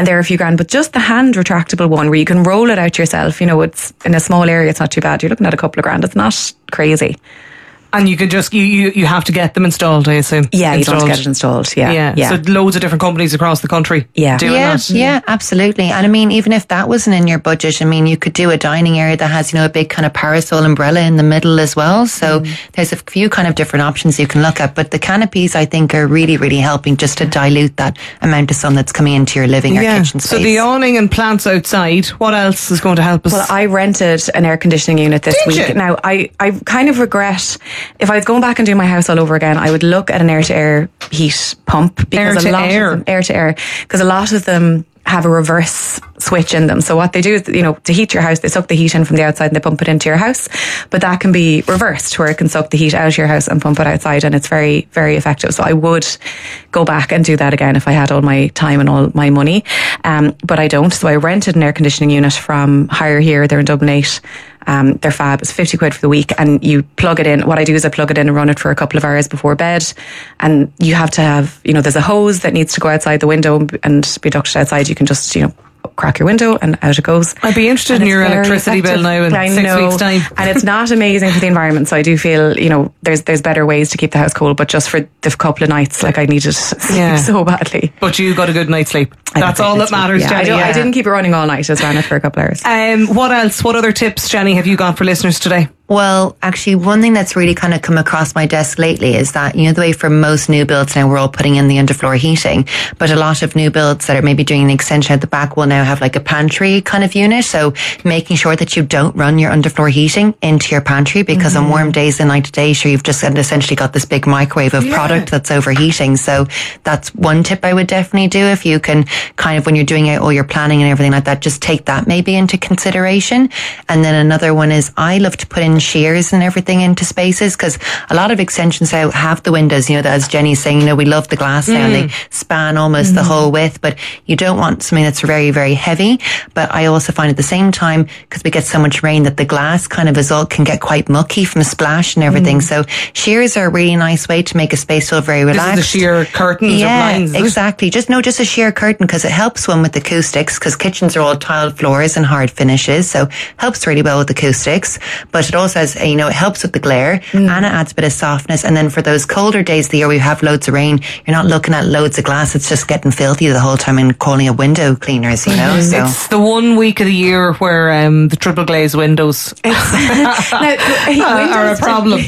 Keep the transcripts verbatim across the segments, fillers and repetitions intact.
and they're a few grand. But just the hand retractable one where you can roll it out yourself, you know, it's in a small area, it's not too bad. You're looking at a couple of grand. It's not crazy. And you can just, you, you, you have to get them installed, I assume. Yeah, installed. you don't get it installed. Yeah, yeah. yeah. So loads of different companies across the country yeah. doing yeah, that. Yeah, absolutely. And I mean, even if that wasn't in your budget, I mean, you could do a dining area that has, you know, a big kind of parasol umbrella in the middle as well. So mm. there's a few kind of different options you can look at. But the canopies, I think, are really, really helping just to dilute that amount of sun that's coming into your living yeah. or kitchen space. So the awning and plants outside, what else is going to help us? Well, I rented an air conditioning unit this Did week. You? Now, I, I kind of regret, if I was going back and do my house all over again, I would look at an air-to-air heat pump, because air to a lot air. of them, air to air, because a lot of them have a reverse switch in them. So what they do is, you know, to heat your house, they suck the heat in from the outside and they pump it into your house. But that can be reversed, where it can suck the heat out of your house and pump it outside, and it's very, very effective. So I would go back and do that again if I had all my time and all my money. Um, but I don't. So I rented an air conditioning unit from Hire Here. They're in Dublin eight. Um, they're fab. It's fifty quid for the week, and you plug it in. What I do is I plug it in and run it for a couple of hours before bed. And you have to have, you know, there's a hose that needs to go outside the window and be ducted outside. You can just, you know, crack your window and out it goes. I'd be interested and in your electricity effective. bill now in I six know. weeks' time. And it's not amazing for the environment. So I do feel, you know, there's there's better ways to keep the house cool. But just for the couple of nights, like I needed sleep Yeah. so badly. But you got a good night's sleep. I That's got a all great that night's matters, sleep. Yeah, Jenny. I, don't- yeah. I didn't keep it running all night. I just ran it for a couple of hours. Um, what else? What other tips, Jenny, have you got for listeners today? Well, actually, one thing that's really kind of come across my desk lately is that, you know, the way for most new builds now, we're all putting in the underfloor heating, but a lot of new builds that are maybe doing an extension at the back will now have like a pantry kind of unit. So making sure that you don't run your underfloor heating into your pantry, because mm-hmm. on warm days and night to day, sure, you've just essentially got this big microwave of yeah. product that's overheating. So that's one tip I would definitely do. If you can kind of, when you're doing out all your planning and everything like that, just take that maybe into consideration. And then another one is, I love to put in shears and everything into spaces, because a lot of extensions now have the windows, you know, as Jenny's saying, you know, we love the glass now mm. and they span almost mm. the whole width, but you don't want something that's very, very heavy. But I also find at the same time, because we get so much rain, that the glass kind of as all can get quite mucky from splash and everything. Mm. So shears are a really nice way to make a space feel very relaxed. This is the sheer curtains yeah, or blinds, exactly. Just no, just a sheer curtain, because it helps one with acoustics, because kitchens are all tiled floors and hard finishes, so helps really well with acoustics. But it also has, you know, it helps with the glare mm. and it adds a bit of softness. And then for those colder days of the year where you have loads of rain, you're not looking at loads of glass. It's just getting filthy the whole time and calling it window cleaners, you know. Mm-hmm. So it's the one week of the year where um, the triple glazed windows now, windows are a problem.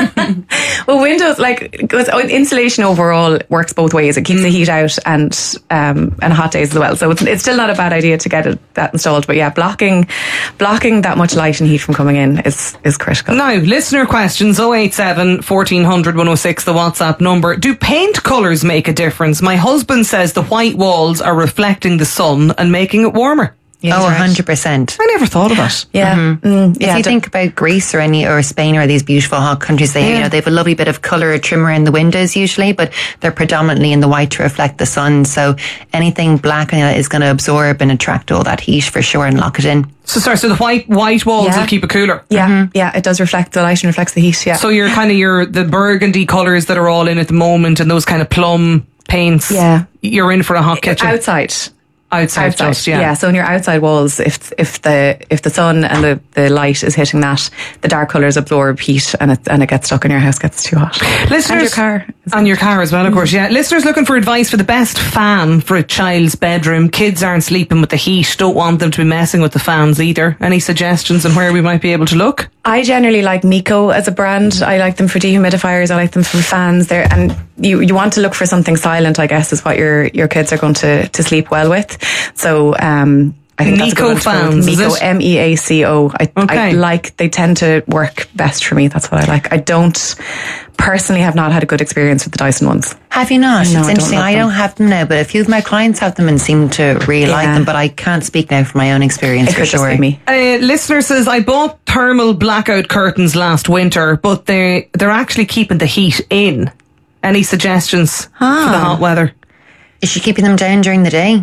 Well, windows, like, insulation overall works both ways. It keeps mm. the heat out and um, and hot days as well. So it's, it's still not a bad idea to get it, that installed. But yeah, blocking blocking that much light and heat from coming in is, is critical. Now, listener questions, oh eight seven, fourteen hundred, one oh six, the WhatsApp number. Do paint colours make a difference? My husband says the white walls are reflecting the sun and making it warmer. Yeah, oh, one hundred percent. I never thought of that. Yeah. Mm-hmm. Mm, yeah if you think about Greece or any or Spain or these beautiful hot countries, they yeah. you know they have a lovely bit of colour trimmer in the windows usually, but they're predominantly in the white to reflect the sun. So anything black on it is going to absorb and attract all that heat for sure and lock it in. So sorry, so the white white walls yeah. will keep it cooler. Yeah, mm-hmm. yeah, it does reflect the light and reflects the heat. Yeah. So you're kind of your the burgundy colours that are all in at the moment, and those kind of plum paints. Yeah, you're in for a hot kitchen outside. Outside, outside just, yeah. yeah. So on your outside walls, if if the if the sun and the, the light is hitting that, the dark colours absorb heat and it and it gets stuck in your house, gets too hot. Listeners, and your car. And your car as well, of course, yeah. Listeners looking for advice for the best fan for a child's bedroom. Kids aren't sleeping with the heat, don't want them to be messing with the fans either. Any suggestions on where we might be able to look? I generally like Miko as a brand. I like them for dehumidifiers. I like them for fans. There, and you you want to look for something silent, I guess, is what your your kids are going to to sleep well with. So um, I think Miko that's a good fans. Miko, M E A C O. I, okay. I like. They tend to work best for me. That's what I like. I don't personally have not had a good experience with the Dyson ones. Have you not? No, it's I interesting. don't I don't have them now, but a few of my clients have them and seem to really yeah. like them. But I can't speak now from my own experience it for could sure. Just be me. Uh, listener says, I bought thermal blackout curtains last winter, but they they're actually keeping the heat in. Any suggestions ah. for the hot weather? Is she keeping them down during the day?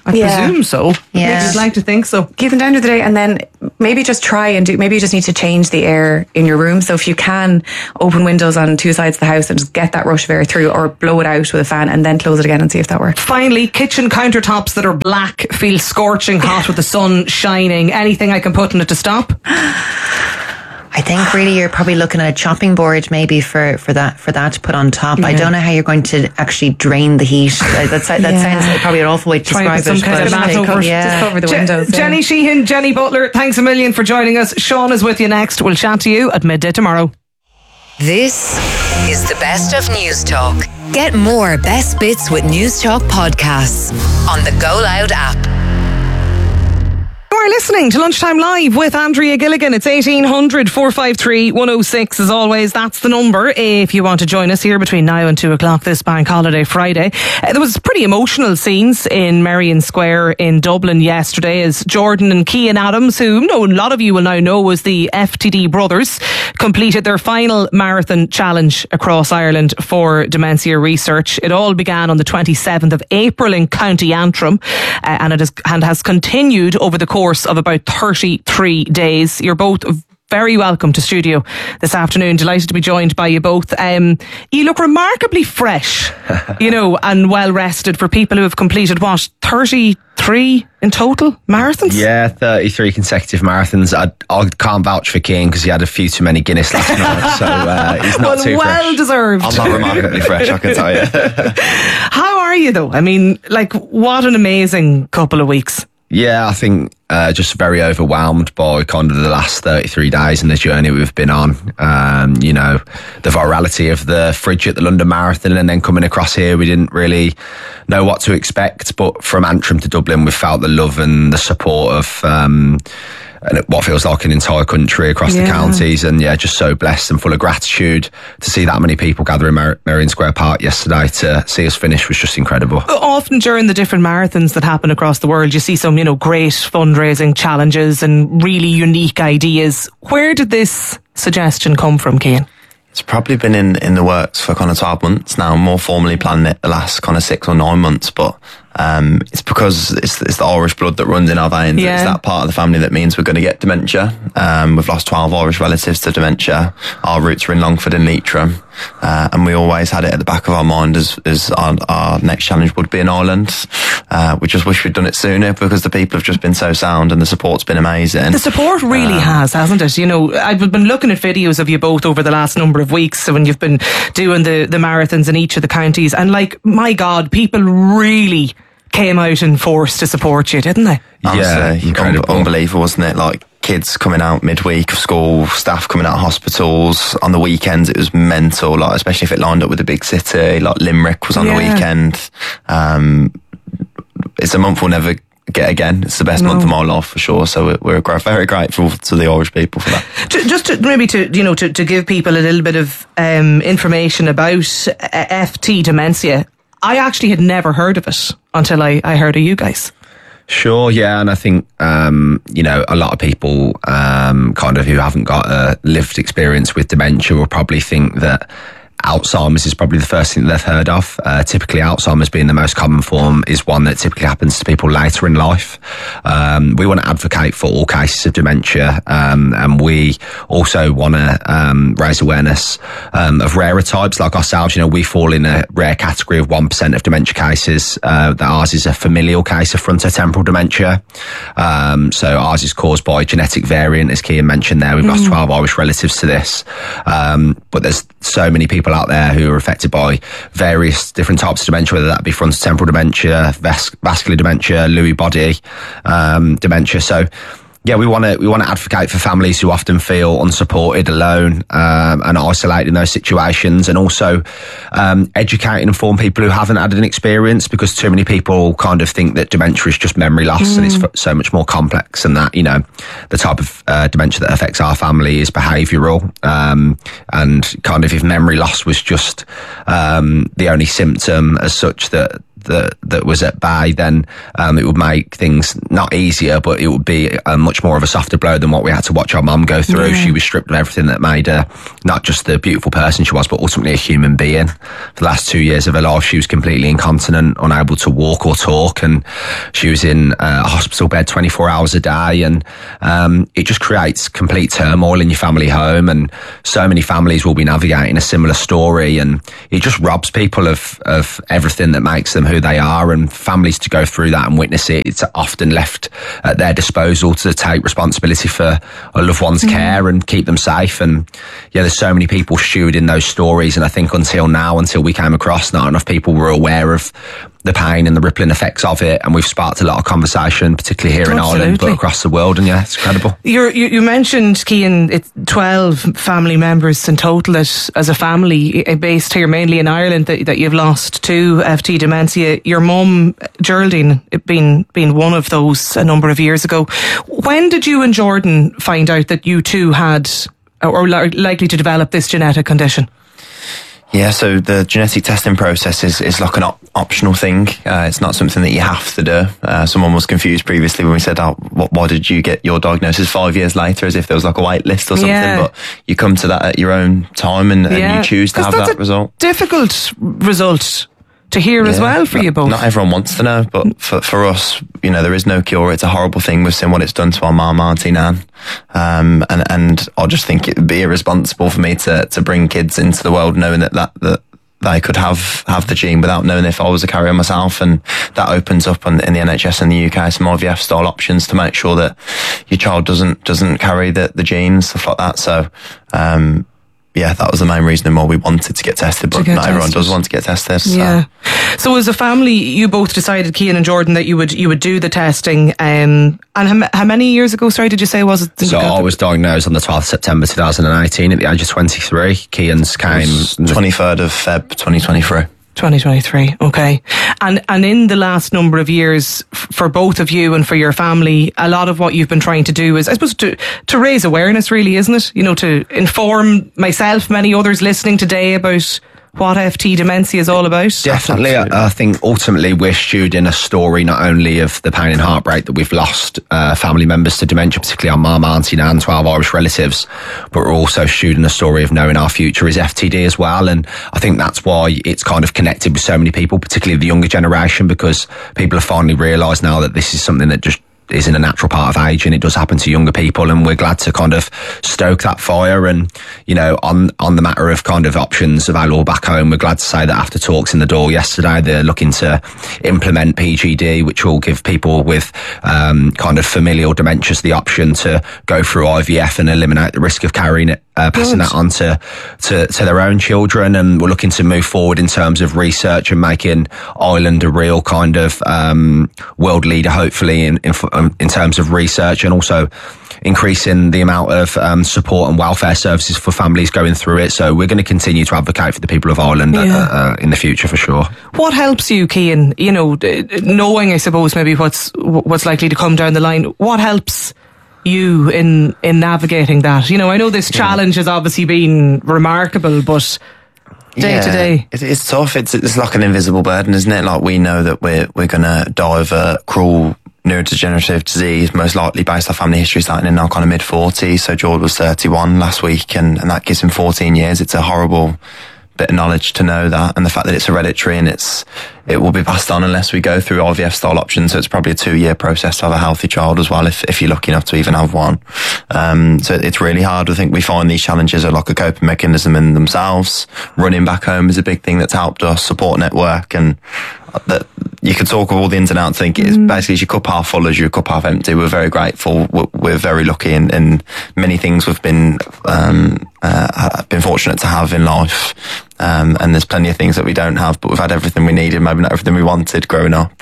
I Yeah. presume so. Yeah. You'd like to think so. Keep them down to the day, and then maybe just try and do, maybe you just need to change the air in your room. So if you can open windows on two sides of the house and just get that rush of air through, or blow it out with a fan and then close it again and see if that works. Finally, kitchen countertops that are black feel scorching hot with the sun shining. Anything I can put in it to stop? I think really you're probably looking at a chopping board maybe for, for that for that to put on top. I don't know how you're going to actually drain the heat. Uh, That, that Yeah. sounds like probably an awful way to Try and describe put some it. kind of but- mat over it. yeah. Just cover the Je- windows. yeah. Jenny Sheehan, Jenny Butler, thanks a million for joining us. Sean is with you next. We'll chat to you at midday tomorrow. This is the best of News Talk. Get more best bits with News Talk podcasts on the Go Loud app. You are listening to Lunchtime Live with Andrea Gilligan. It's eighteen hundred, four five three, one oh six. As always, that's the number if you want to join us here between now and two o'clock this bank holiday Friday. Uh, there was pretty emotional scenes in Merrion Square in Dublin yesterday as Jordan and Cian Adams, who no, a lot of you will now know was the F T D brothers, completed their final marathon challenge across Ireland for dementia research. It all began on the twenty-seventh of April in County Antrim, uh, and it has, and has continued over the course of about thirty-three days. You're both very welcome to studio this afternoon. Delighted to be joined by you both. Um, you look remarkably fresh, you know, and well rested for people who have completed what, thirty-three in total marathons? Yeah, thirty-three consecutive marathons. I, I can't vouch for Cian because he had a few too many Guinness last night, so uh, he's not well, too well fresh. deserved. I'm not remarkably fresh, I can tell you. How are you though? I mean, like, what an amazing couple of weeks. Yeah, I think uh, just very overwhelmed by kind of the last thirty-three days and the journey we've been on. Um, you know, the virality of the fridge at the London Marathon, and then coming across here, we didn't really know what to expect. But from Antrim to Dublin, we felt the love and the support of um, and what feels like an entire country across Yeah. the counties. And yeah, just so blessed and full of gratitude to see that many people gather in Mer- Merrion Square Park yesterday to see us finish was just incredible. Often during the different marathons that happen across the world, you see some, you know, great fundraising challenges and really unique ideas. Where did this suggestion come from, Cian? It's probably been in, in the works for kind of twelve months now, more formally planned it the last kind of six or nine months, but um, it's because it's, it's the Irish blood that runs in our veins. Yeah. It's that part of the family that means we're going to get dementia. Um, we've lost twelve Irish relatives to dementia. Our roots are in Longford and Leitrim. Uh, and we always had it at the back of our mind as, as our, our next challenge would be in Ireland. Uh, we just wish we'd done it sooner because the people have just been so sound and the support's been amazing. The support really Um, has, hasn't it? You know, I've been looking at videos of you both over the last number of weeks when you've been doing the, the marathons in each of the counties. And like, my God, people really came out in force to support you, didn't they? Yeah, Honestly, incredible. un- unbelievable, wasn't it? Like kids coming out midweek of school, staff coming out of hospitals. On the weekends, it was mental. Like especially if it lined up with a big city, like Limerick was on Yeah. the weekend. Um, it's a month we'll never get again. It's the best No. month of my life for sure. So we're, we're gra- very grateful to the Irish people for that. Ju- Just to, maybe to, you know, to, to give people a little bit of um, information about uh, F T dementia. I actually had never heard of it until I, I heard of you guys. Sure, yeah, and I think um, you know, a lot of people um, kind of who haven't got a lived experience with dementia will probably think that Alzheimer's is probably the first thing that they've heard of. Uh, typically, Alzheimer's being the most common form is one that typically happens to people later in life. Um, we want to advocate for all cases of dementia, um, and we also want to um, raise awareness um, of rarer types like ourselves. You know, we fall in a rare category of one percent of dementia cases. Uh, that ours is a familial case of frontotemporal dementia. Um, so ours is caused by genetic variant, as Cian mentioned there. We've lost twelve Irish relatives to this. Um, but there's so many people out there who are affected by various different types of dementia, whether that be frontotemporal dementia, vas- vascular dementia, Lewy body um, dementia. So yeah, we want to we want to advocate for families who often feel unsupported, alone, um, and isolated in those situations, and also um, educate and inform people who haven't had an experience, because too many people kind of think that dementia is just memory loss, mm. and it's f- so much more complex than that. You know, the type of uh, dementia that affects our family is behavioural, um, and kind of if memory loss was just um, the only symptom as such, that that that was at bay, then um, it would make things not easier, but it would be a much more of a softer blow than what we had to watch our mum go through. Yeah. She was stripped of everything that made her not just the beautiful person she was, but ultimately a human being. For the last two years of her life, she was completely incontinent, unable to walk or talk, and she was in a hospital bed twenty-four hours a day, and um, it just creates complete turmoil in your family home, and so many families will be navigating a similar story, and it just robs people of, of everything that makes them who they are, and families to go through that and witness it, it's often left at their disposal to take responsibility for a loved one's mm-hmm. care and keep them safe. And yeah, there's so many people stewarding those stories, and I think until now, until we came across, not enough people were aware of the pain and the rippling effects of it, and we've sparked a lot of conversation, particularly here Absolutely. in Ireland, but across the world, and yeah, it's incredible. You're, you you mentioned, Cian, it's twelve family members in total that, as a family based here mainly in Ireland, that, that you've lost to F T dementia. Your mum, Geraldine, being being one of those a number of years ago. When did you and Jordan find out that you two had, or li- likely to develop this genetic condition? Yeah, so the genetic testing process is, is like an op- optional thing. Uh, it's not something that you have to do. Uh, someone was confused previously when we said, oh, what, why did you get your diagnosis five years later, as if there was like a wait list or something. Yeah. But you come to that at your own time, and, and Yeah. you choose to have that's that a result. Difficult result to hear as Yeah. well for not, you both. Not everyone wants to know, but for, for us, you know, there is no cure. It's a horrible thing. We've seen what it's done to our mum, Auntie Nan. Um, and, and I just think it would be irresponsible for me to, to bring kids into the world knowing that, that, that they could have, have the gene without knowing if I was a carrier myself. And that opens up on, in the N H S in the U K some I V F style options to make sure that your child doesn't, doesn't carry the, the genes, stuff like that. So, um, yeah, that was the main reason why we wanted to get tested, but get not everyone tested. does want to get tested. So. Yeah. So as a family, you both decided, Cian and Jordan, that you would you would do the testing. Um, and how, how many years ago, sorry, did you say was it? So I was diagnosed on the twelfth of September two thousand eighteen at the age of twenty-three. Cian's came twenty-third of February twenty twenty-three. twenty twenty-three, okay. And and in the last number of years, f- for both of you and for your family, a lot of what you've been trying to do is, I suppose, to, to raise awareness, really, isn't it? You know, to inform myself, many others listening today about what F T dementia is all about. Definitely. I, I think ultimately we're stewarding a story not only of the pain and heartbreak that we've lost uh, family members to dementia, particularly our mum, auntie, nan, twelve Irish relatives, but we're also stewarding a story of knowing our future is F T D as well. And I think that's why it's kind of connected with so many people, particularly the younger generation, because people have finally realised now that this is something that just isn't a natural part of age, and it does happen to younger people, and we're glad to kind of stoke that fire. And you know, on on the matter of kind of options available back home, we're glad to say that after talks in the door yesterday, they're looking to implement P G D, which will give people with um, kind of familial dementias the option to go through I V F and eliminate the risk of carrying it, uh, passing Good. that on to, to to their own children. And we're looking to move forward in terms of research and making Ireland a real kind of um, world leader, hopefully in, in in terms of research, and also increasing the amount of um, support and welfare services for families going through it. So we're going to continue to advocate for the people of Ireland yeah. uh, uh, in the future, for sure. What helps you, Cian, you know, knowing, I suppose, maybe what's what's likely to come down the line, what helps you in in navigating that? You know, I know this challenge has obviously been remarkable, but day yeah, to day, it, it's tough. It's it's like an invisible burden, isn't it? Like, we know that we're we're going to die of a cruel neurodegenerative disease, most likely based on family history, starting in our kind of mid forties. So George was thirty-one last week, and, and that gives him fourteen years. It's a horrible bit of knowledge to know that, and the fact that it's hereditary and it's it will be passed on unless we go through I V F style options. So it's probably a two year process to have a healthy child as well, if if you're lucky enough to even have one. Um, so it's really hard. I think we find these challenges are like a coping mechanism in themselves. Running back home is a big thing that's helped us. Support network, and that you could talk of all the ins and outs. I think it's mm. basically, as your cup half full as your cup half empty. We're very grateful. We're, we're very lucky in, in many things we've been um, uh, been fortunate to have in life. Um, and there's plenty of things that we don't have, but we've had everything we needed, maybe not everything we wanted growing up.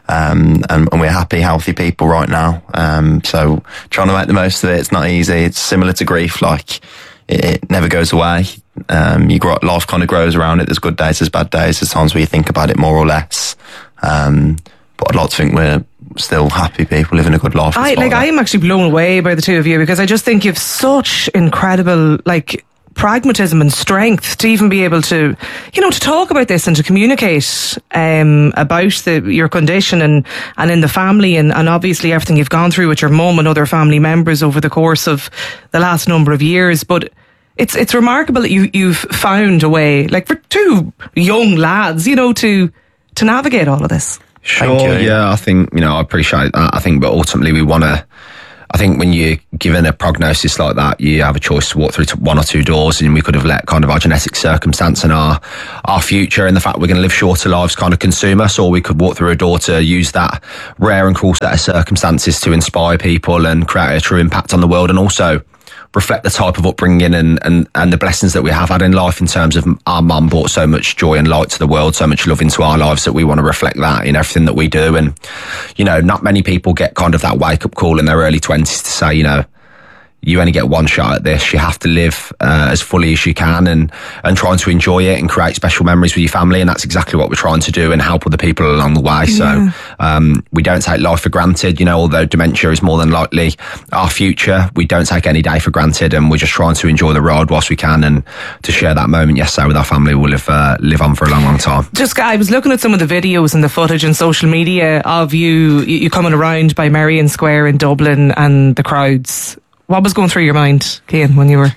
Um, and, and we're happy, healthy people right now. Um, so trying to make the most of it, it's not easy. It's similar to grief, like it, it never goes away. Um, you grow, life kind of grows around it. There's good days, there's bad days, there's times where you think about it more or less. Um, but I'd like to think we're still happy people living a good life. I like. I am actually blown away by the two of you, because I just think you've such incredible, like, pragmatism and strength to even be able to, you know, to talk about this and to communicate um, about the, your condition and, and in the family and, and obviously everything you've gone through with your mum and other family members over the course of the last number of years. But it's it's remarkable that you, you've found a way, like for two young lads, you know, to to navigate all of this. Sure, yeah, I think, you know, I appreciate that. I think, but ultimately we want to, I think when you're given a prognosis like that, you have a choice to walk through to one or two doors, and we could have let kind of our genetic circumstance and our our future and the fact we're going to live shorter lives kind of consume us, or we could walk through a door to use that rare and cool set of circumstances to inspire people and create a true impact on the world, and also reflect the type of upbringing and, and, and the blessings that we have had in life in terms of our mum brought so much joy and light to the world, so much love into our lives, that we want to reflect that in everything that we do. And, you know, not many people get kind of that wake up call in their early twenties to say, you know, you only get one shot at this. You have to live uh, as fully as you can and, and trying to enjoy it and create special memories with your family. And that's exactly what we're trying to do and help other people along the way. Yeah. So um, we don't take life for granted. You know, although dementia is more than likely our future, we don't take any day for granted, and we're just trying to enjoy the ride whilst we can and to share that moment yesterday with our family will live, uh, live on for a long, long time. Just, I was looking at some of the videos and the footage and social media of you, you coming around by Merrion Square in Dublin and the crowds. What was going through your mind, Cian, when you were?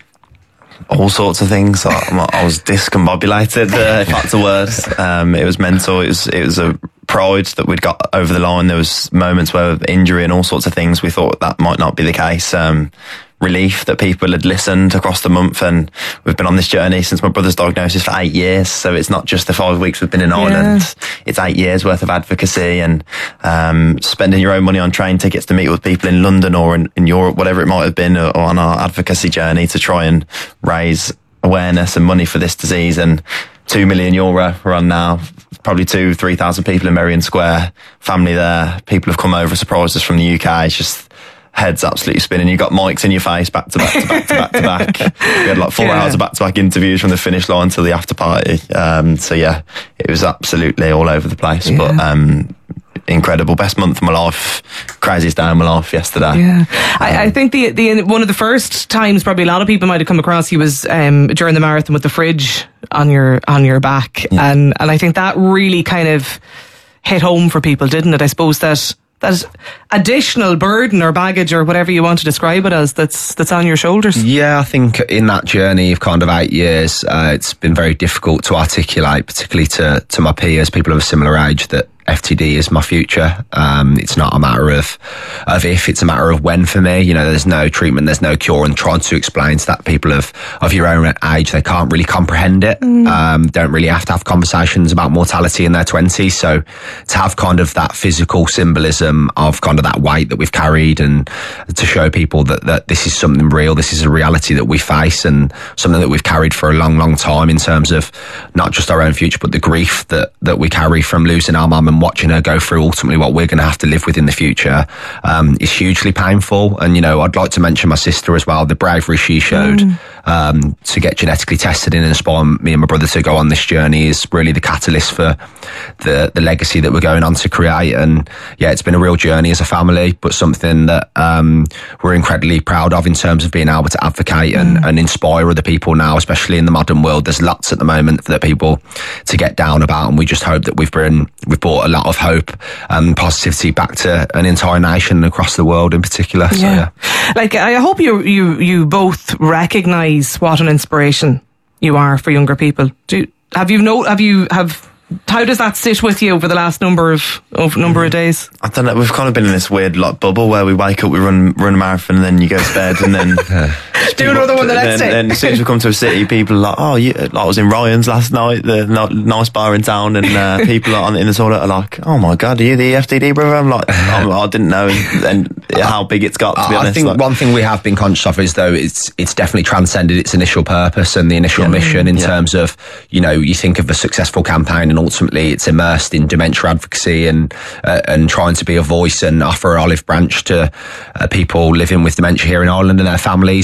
All sorts of things. I, I was discombobulated, uh, if that's a word. Um, it was mental. It was, it was a pride that we'd got over the line. There was moments where injury and all sorts of things, we thought that might not be the case. Um, relief that people had listened across the month, and we've been on this journey since my brother's diagnosis for eight years. So it's not just the five weeks we've been in Ireland. Yeah. It's eight years worth of advocacy and um, spending your own money on train tickets to meet with people in London or in, in Europe, whatever it might have been, or on our advocacy journey to try and raise awareness and money for this disease. And two million euro we're on now. Probably two, three thousand people in Merrion Square, family there. People have come over, surprised us from the U K. It's just heads absolutely spinning. You got mics in your face back to back to back to back to back. We had like four yeah. hours of back to back interviews from the finish line till the after party. Um, so yeah, it was absolutely all over the place. Yeah. But um, incredible, best month of my life, craziest day of my life yesterday. Yeah, um, I, I think the the one of the first times probably a lot of people might have come across you was um, during the marathon with the fridge on your on your back, yeah. and and I think that really kind of hit home for people, didn't it? I suppose that. That additional burden or baggage or whatever you want to describe it as that's that's on your shoulders. Yeah, I think in that journey of kind of eight years, uh, it's been very difficult to articulate, particularly to, to my peers, people of a similar age, that F T D is my future. Um, it's not a matter of of if, it's a matter of when for me. You know, there's no treatment, there's no cure, and trying to explain to that people of, of your own age, they can't really comprehend it. Mm. Um, don't really have to have conversations about mortality in their twenties. So to have kind of that physical symbolism of kind of that weight that we've carried, and to show people that, that this is something real, this is a reality that we face and something that we've carried for a long, long time in terms of not just our own future, but the grief that, that we carry from losing our mum and watching her go through ultimately what we're going to have to live with in the future um, is hugely painful. And, you know, I'd like to mention my sister as well, the bravery she showed mm. um, to get genetically tested and inspire me and my brother to go on this journey is really the catalyst for the, the legacy that we're going on to create. And yeah, it's been a real journey as a family, but something that um, we're incredibly proud of in terms of being able to advocate and, mm. and inspire other people now, especially in the modern world. There's lots at the moment for the people to get down about, and we just hope that we've been, we've brought a lot of hope and positivity back to an entire nation across the world in particular. So, yeah. yeah. Like, I hope you, you, you both recognise what an inspiration you are for younger people. Do, have you know, have you, have, how does that sit with you over the last number of, of number of days? I don't know. We've kind of been in this weird like bubble where we wake up, we run run a marathon, and then you go to bed, and then do another one the next day. And as soon as we come to a city, people are like, "Oh, you, like I was in Ryan's last night, the nice bar in town," and uh, people are on in the toilet are like, "Oh my god, are you the F T D brother?" I'm like, oh, I didn't know, and, and how big it's got. To be I honest, think like, one thing we have been conscious of is though it's it's definitely transcended its initial purpose and the initial yeah, mission in yeah. terms of, you know, you think of a successful campaign and ultimately it's immersed in dementia advocacy and uh, and trying to be a voice and offer an olive branch to uh, people living with dementia here in Ireland and their families. But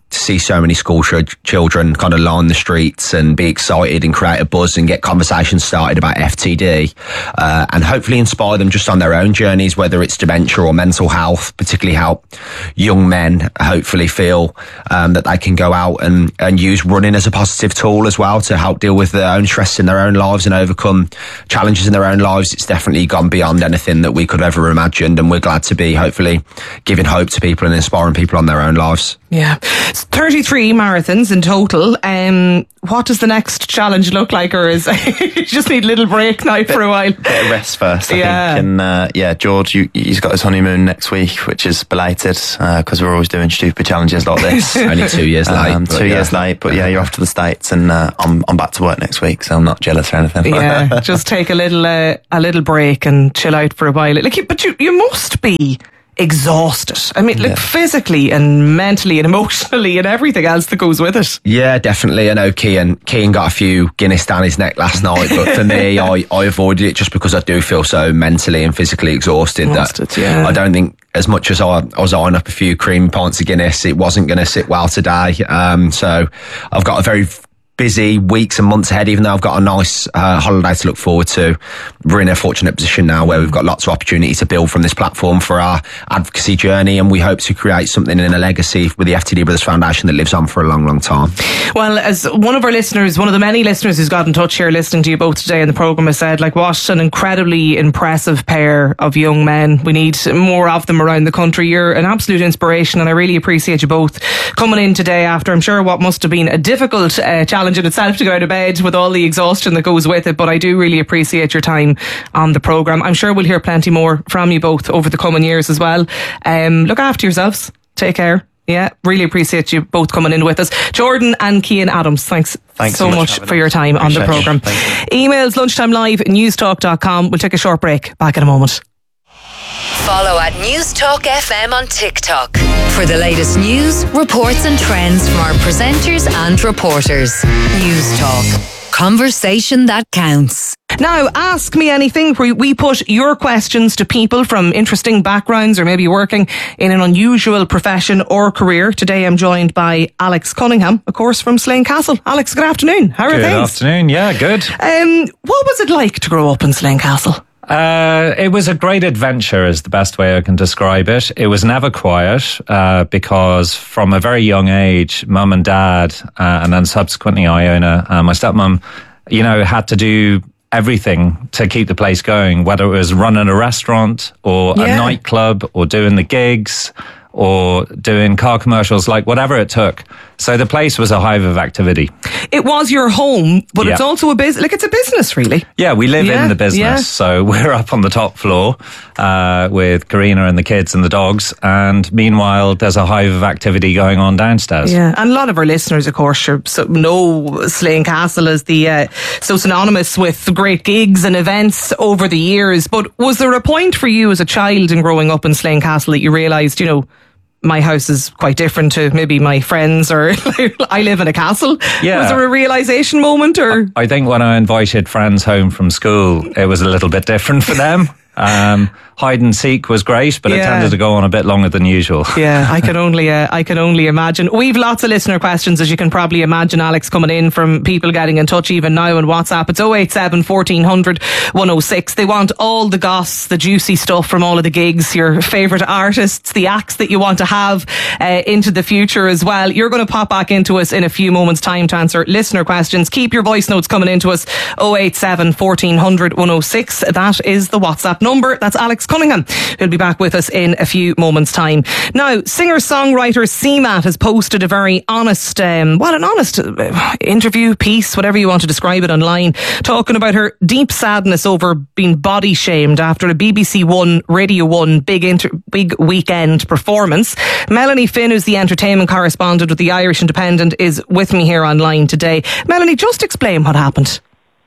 to see so many school ch- children kind of line the streets and be excited and create a buzz and get conversations started about F T D, uh, and hopefully inspire them just on their own journeys, whether it's dementia or mental health, particularly help young men hopefully feel um, that they can go out and, and use running as a positive tool as well to help deal with their own stress in their own lives and overcome challenges in their own lives. It's definitely gone beyond anything that we could have ever imagined, and we're glad to be hopefully giving hope to people and inspiring people on their own lives. Yeah. It's thirty-three marathons in total. Um, what does the next challenge look like, or is you just need a little break now for a while? Bit of rest first, I Yeah. think. And uh, yeah, George, you, he's got his honeymoon next week, which is belated because uh, we're always doing stupid challenges like this. Only two years late. Um, but two yeah. years late, but yeah, you're off to the States, and uh, I'm I'm back to work next week, so I'm not jealous or anything. Yeah, just take a little uh, a little break and chill out for a while. Like, you- but you you must be exhausted. I mean, like Yeah. physically and mentally and emotionally and everything else that goes with it. Yeah, definitely. I know Kean, Kean got a few Guinness down his neck last night, but for me, I, I avoided it just because I do feel so mentally and physically exhausted, Exhausted, that yeah. I don't think, as much as I, I was eyeing up a few cream pints of Guinness, it wasn't going to sit well today. Um, so I've got a very busy weeks and months ahead, even though I've got a nice uh, holiday to look forward to. We're in a fortunate position now where we've got lots of opportunity to build from this platform for our advocacy journey, and we hope to create something in a legacy with the F T D Brothers Foundation that lives on for a long, long time. Well, as one of our listeners, one of the many listeners who's got in touch here listening to you both today in the programme has said, like, what an incredibly impressive pair of young men. We need more of them around the country. You're an absolute inspiration, and I really appreciate you both coming in today after, I'm sure, what must have been a difficult uh, challenge in itself to go out of bed with all the exhaustion that goes with it. But I do really appreciate your time on the programme. I'm sure we'll hear plenty more from you both over the coming years as well. Um, look after yourselves. Take care. Yeah, really appreciate you both coming in with us. Jordan and Cian Adams, thanks, Thanks so, so much much for having for your us. time on the Appreciate programme. it. Thank you. Emails lunchtime live at newstalk dot com. We'll take a short break. Back in a moment. Follow at Newstalk F M on TikTok for the latest news, reports and trends from our presenters and reporters. Newstalk. Conversation that counts. Now, Ask Me Anything, where we put your questions to people from interesting backgrounds or maybe working in an unusual profession or career. Today I'm joined by Alex Cunningham, of course, from Slane Castle. Alex, good afternoon. How are Good things? afternoon. Yeah, good. Um, what was it like to grow up in Slane Castle? Uh, it was a great adventure is the best way I can describe it. It was never quiet uh, because from a very young age, mum and dad, uh, and then subsequently Iona, uh, my stepmom, you know, had to do everything to keep the place going, whether it was running a restaurant or Yeah. a nightclub or doing the gigs or doing car commercials, like whatever it took. So the place was a hive of activity. It was your home, but it's Yeah. also a business. Like, it's a business, really. Yeah, we live Yeah, in the business, yeah. so we're up on the top floor uh, with Karina and the kids and the dogs, and meanwhile there's a hive of activity going on downstairs. Yeah, and a lot of our listeners, of course, are, so, know Slane Castle as the uh, so synonymous with great gigs and events over the years. But was there a point for you as a child in growing up in Slane Castle that you realised, you know, my house is quite different to maybe my friends, or I live in a castle? Yeah. Was there a realisation moment, or? I think when I invited friends home from school, it was a little bit different for them. Um, hide and seek was great, but it Yeah. tended to go on a bit longer than usual. Yeah, I can only uh, I can only imagine. We've lots of listener questions, as you can probably imagine, Alex, coming in from people getting in touch even now on WhatsApp. It's oh eight seven, fourteen hundred, one oh six. They want all the goss, the juicy stuff from all of the gigs, your favourite artists, the acts that you want to have uh, into the future as well. You're going to pop back into us in a few moments' time to answer listener questions. Keep your voice notes coming into us. oh eight seven, fourteen hundred, one oh six. That is the WhatsApp number. That's Alex Cunningham. He'll be back with us in a few moments' time. Now, singer-songwriter C MAT has posted a very honest, um, well, an honest uh, interview piece, whatever you want to describe it, online, talking about her deep sadness over being body shamed after a B B C One, Radio One big inter- big weekend performance. Melanie Finn, who's the entertainment correspondent with the Irish Independent, is with me here online today. Melanie, just explain what happened.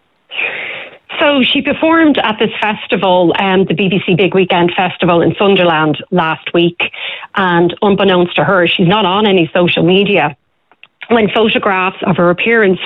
So she performed at this festival, um, the B B C Big Weekend Festival in Sunderland last week. And unbeknownst to her, she's not on any social media. When photographs of her appearance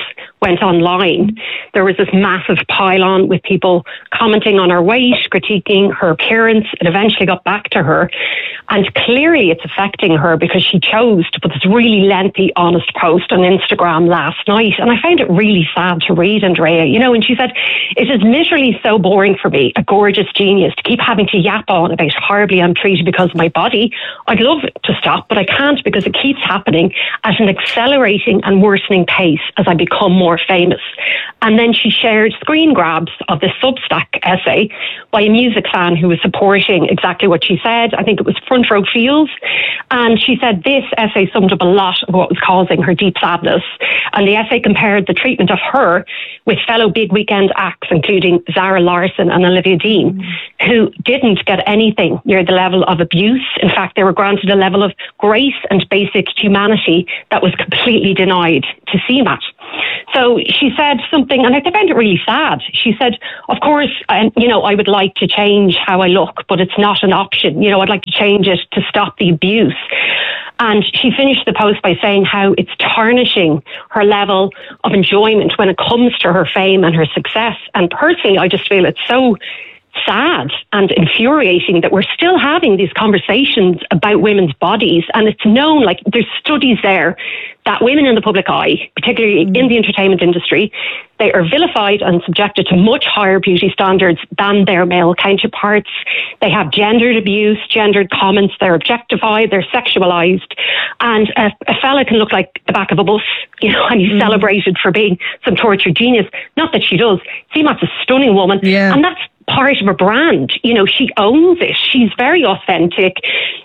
went online, there was this massive pile-on with people commenting on her weight, critiquing her appearance. It eventually got back to her. And clearly it's affecting her because she chose to put this really lengthy, honest post on Instagram last night. And I found it really sad to read, Andrea. You know, and she said, "It is literally so boring for me, a gorgeous genius, to keep having to yap on about how horribly I'm treated because of my body. I'd love to stop, but I can't because it keeps happening at an accelerating and worsening pace as I become more famous." And then she shared screen grabs of this Substack essay by a music fan who was supporting exactly what she said. I think it was Front Row Fields. And she said this essay summed up a lot of what was causing her deep sadness. And the essay compared the treatment of her with fellow big weekend acts, including Zara Larsson and Olivia Dean, mm. who didn't get anything near the level of abuse. In fact, they were granted a level of grace and basic humanity that was completely denied to C MAT. So she said something, and I found it really sad. She said, of course, um, you know, I would like to change how I look, but it's not an option. You know, I'd like to change it to stop the abuse. And she finished the post by saying how it's tarnishing her level of enjoyment when it comes to her fame and her success. And personally, I just feel it's so sad and infuriating that we're still having these conversations about women's bodies. And it's known, like there's studies there, that women in the public eye, particularly mm. in the entertainment industry, they are vilified and subjected to much higher beauty standards than their male counterparts. They have gendered abuse, gendered comments, they're objectified, they're sexualized. And a, a fella can look like the back of a bus, you know, and he's mm. celebrated for being some tortured genius. Not that she does. Seema's a stunning woman. Yeah. And that's part of her brand. You know, she owns it. She's very authentic.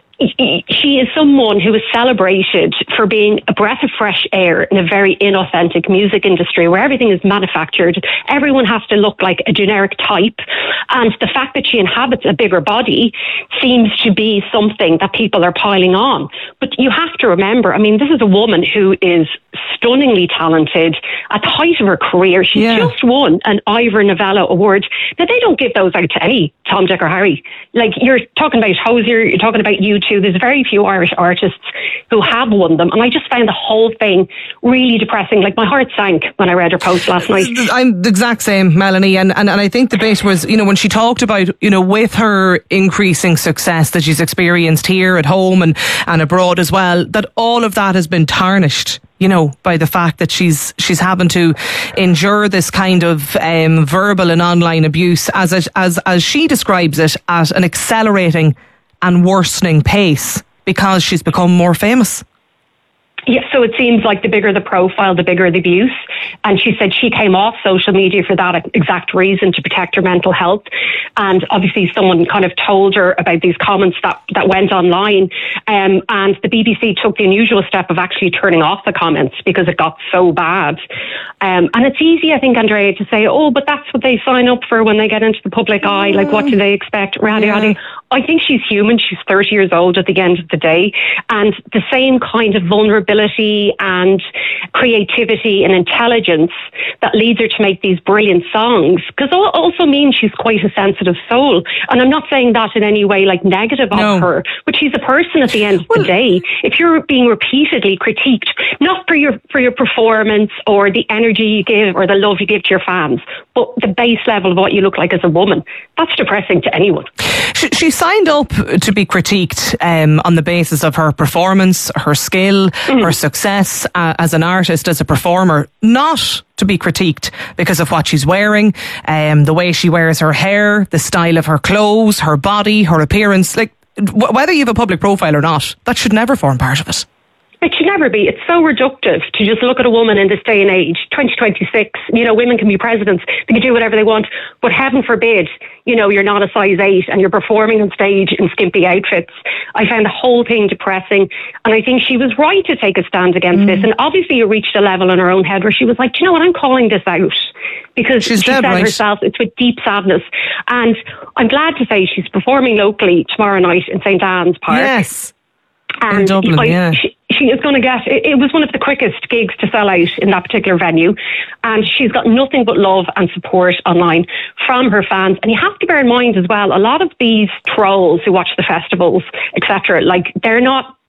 She is someone who is celebrated for being a breath of fresh air in a very inauthentic music industry where everything is manufactured. Everyone has to look like a generic type. And the fact that she inhabits a bigger body seems to be something that people are piling on. But you have to remember, I mean, this is a woman who is stunningly talented at the height of her career. She's yeah. just won an Ivor Novello Award. Now, they don't give those out to any Tom, Dick or Harry. Like, you're talking about Hozier, you're talking about U two. There's very few Irish artists who have won them. And I just found the whole thing really depressing. Like, my heart sank when I read her post last night. I'm the exact same, Melanie. And, and, and I think the bit was, you know, when she talked about, you know, with her increasing success that she's experienced here at home and, and abroad as well, that all of that has been tarnished, you know, by the fact that she's she's having to endure this kind of um, verbal and online abuse, as it, as as she describes it, at an accelerating and worsening pace because she's become more famous. Yeah, so it seems like the bigger the profile, the bigger the abuse. And she said she came off social media for that exact reason, to protect her mental health. And obviously someone kind of told her about these comments that, that went online. Um, and the B B C took the unusual step of actually turning off the comments because it got so bad. Um, and it's easy, I think, Andrea, to say, oh, but that's what they sign up for when they get into the public eye. Like, what do they expect? Radi, yeah. radi. I think she's human. She's thirty years old at the end of the day. And the same kind of vulnerability and creativity and intelligence that leads her to make these brilliant songs, because it also means she's quite a sensitive soul. And I'm not saying that in any way like negative no. of her, but she's a person at the end of well, the day. If you're being repeatedly critiqued, not for your for your performance or the energy you give or the love you give to your fans, but the base level of what you look like as a woman, that's depressing to anyone. She, she signed up to be critiqued um, on the basis of her performance, her skill, mm. her success uh, as an artist, as a performer, not to be critiqued because of what she's wearing, um, the way she wears her hair, the style of her clothes, her body, her appearance. Like, w- whether you have a public profile or not, that should never form part of it. It should never be. It's so reductive to just look at a woman in this day and age, twenty twenty-six. You know, women can be presidents. They can do whatever they want. But heaven forbid, you know, you're not a size eight and you're performing on stage in skimpy outfits. I found the whole thing depressing. And I think she was right to take a stand against mm. this. And obviously it reached a level in her own head where she was like, do you know what, I'm calling this out. Because she's she said right. herself, it's with deep sadness. And I'm glad to say she's performing locally tomorrow night in Saint Anne's Park. Yes. And in Dublin, I, yeah. She, she is going to get, it, it was one of the quickest gigs to sell out in that particular venue. And she's got nothing but love and support online from her fans. And you have to bear in mind as well, a lot of these trolls who watch the festivals, et cetera, like they're not,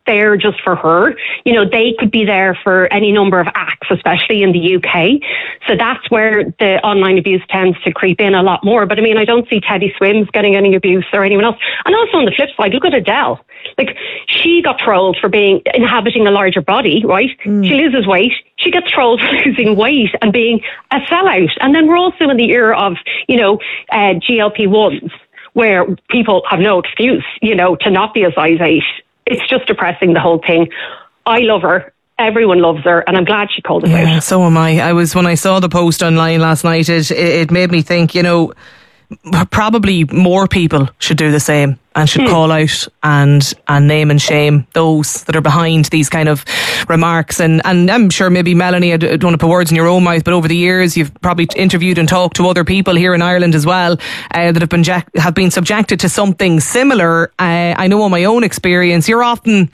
there just for her. You know, they could be there for any number of acts, especially in the U K. So that's where the online abuse tends to creep in a lot more. But I mean, I don't see Teddy Swims getting any abuse or anyone else. And also on the flip side, look at Adele. Like, she got trolled for being inhabiting a larger body, right? Mm. She loses weight. She gets trolled for losing weight and being a sellout. And then we're also in the era of, you know, uh, G L P ones, where people have no excuse, you know, to not be a size eight. It's just depressing, the whole thing. I love her. Everyone loves her, and I'm glad she called us yeah, out. So am I. I was, when I saw the post online last night, it it made me think, you know, probably more people should do the same and should mm. call out and and name and shame those that are behind these kind of remarks. And, and I'm sure maybe, Melanie, I don't want to put words in your own mouth, but over the years you've probably interviewed and talked to other people here in Ireland as well uh, that have been jack- have been subjected to something similar. Uh, I know on my own experience, you're often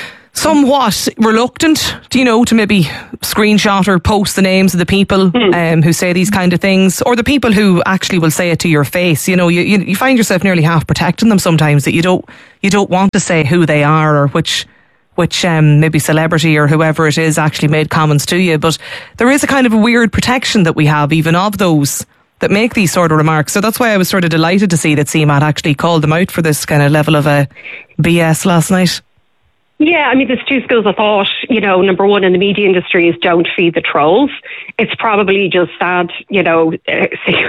somewhat reluctant, you know, to maybe screenshot or post the names of the people mm. um, who say these kind of things, or the people who actually will say it to your face. You know, you, you you find yourself nearly half protecting them sometimes, that you don't you don't want to say who they are or which which um, maybe celebrity or whoever it is actually made comments to you. But there is a kind of a weird protection that we have even of those that make these sort of remarks. So that's why I was sort of delighted to see that C M A T actually called them out for this kind of level of a B S last night. Yeah, I mean, there's two schools of thought. You know, number one in the media industry is don't feed the trolls. It's probably just sad, you know, uh,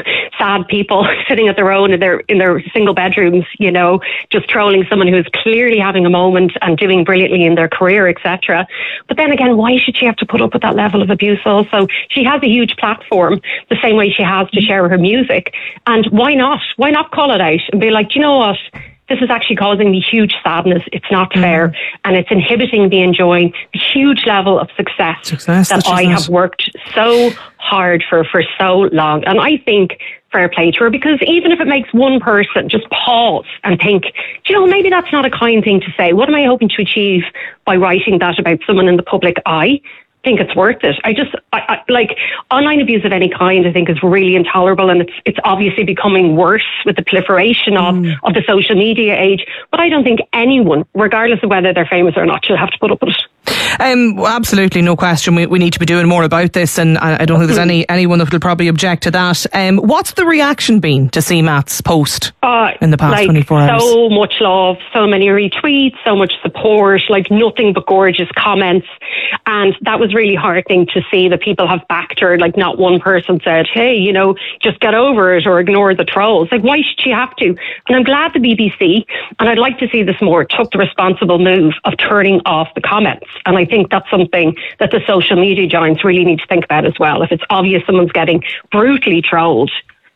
sad people sitting at their own in their in their single bedrooms, you know, just trolling someone who is clearly having a moment and doing brilliantly in their career, et cetera. But then again, why should she have to put up with that level of abuse also? She has a huge platform, the same way she has to share her music. And why not? Why not call it out and be like, do you know what? This is actually causing me huge sadness. It's not fair. Mm. And it's inhibiting me enjoying the huge level of success, success that I have worked so hard for for so long. And I think fair play to her, because even if it makes one person just pause and think, do you know, maybe that's not a kind thing to say. What am I hoping to achieve by writing that about someone in the public eye? I think it's worth it. I just, I, I, like, online abuse of any kind, I think is really intolerable, and it's it's obviously becoming worse with the proliferation of, mm. of the social media age. But I don't think anyone, regardless of whether they're famous or not, should have to put up with it. Um, well, absolutely, no question. We, we need to be doing more about this, and I, I don't think there's any anyone that will probably object to that. Um, what's the reaction been to C M A T's post uh, in the past like, twenty-four hours? So much love, so many retweets, so much support, like nothing but gorgeous comments. And that was really heartening to see that people have backed her. Like, not one person said, hey, you know, just get over it or ignore the trolls. Like, why should she have to? And I'm glad the B B C, and I'd like to see this more, took the responsible move of turning off the comments. And I think that's something that the social media giants really need to think about as well. If it's obvious someone's getting brutally trolled,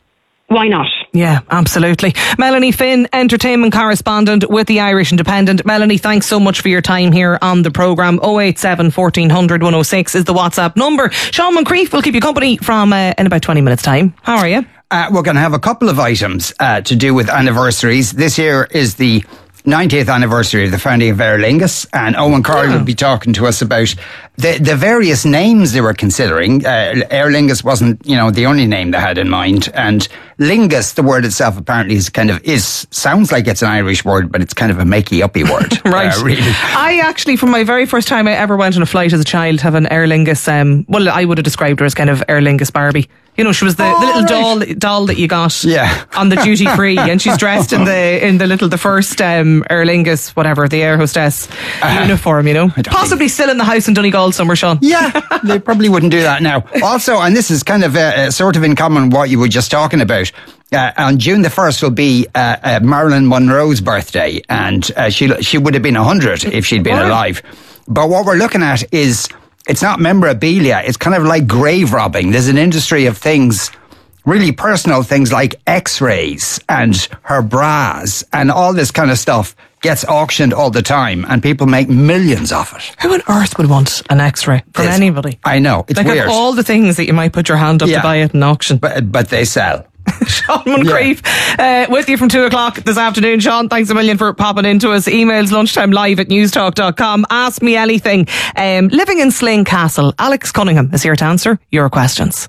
why not? Yeah, absolutely. Melanie Finn, entertainment correspondent with the Irish Independent. Melanie, thanks so much for your time here on the programme. oh eight seven, fourteen hundred, one oh six is the WhatsApp number. Sean Moncrief will keep you company from uh, in about twenty minutes time. How are you? Uh, we're going to have a couple of items uh, to do with anniversaries. This year is the ninetieth anniversary of the founding of Aer Lingus, and Owen Carl yeah. will be talking to us about the the various names they were considering. Uh, Aer Lingus wasn't, you know, the only name they had in mind, and Lingus, the word itself, apparently is kind of is sounds like it's an Irish word, but it's kind of a makey-uppy word. Right. Uh, really. I actually, from my very first time I ever went on a flight as a child, have an Aer Lingus. Um, well, I would have described her as kind of Aer Lingus Barbie. You know, she was the, oh, the little right. doll doll that you got yeah. on the duty free, and she's dressed in the in the little the first um, Aer Lingus, whatever, the air hostess uh, uniform. You know, possibly still in the house in Donegal somewhere, Sean. Yeah, they probably wouldn't do that now. Also, and this is kind of uh, sort of in common with what you were just talking about. Uh, on June the first will be uh, uh, Marilyn Monroe's birthday, and uh, she she would have been a hundred if she'd been what? alive. But what we're looking at is, it's not memorabilia. It's kind of like grave robbing. There's an industry of things, really personal things like x-rays and her bras and all this kind of stuff gets auctioned all the time, and people make millions off it. Who on earth would want an x-ray from it's, anybody? I know, it's like weird. Of all the things that you might put your hand up yeah. to buy at an auction. But, but they sell. Sean Moncrief yeah. uh, with you from two o'clock this afternoon. Sean, thanks a million for popping into us. Emails lunchtime live at newstalk dot com. Ask me anything. Um, living in Slane Castle, Alex Cunningham is here to answer your questions.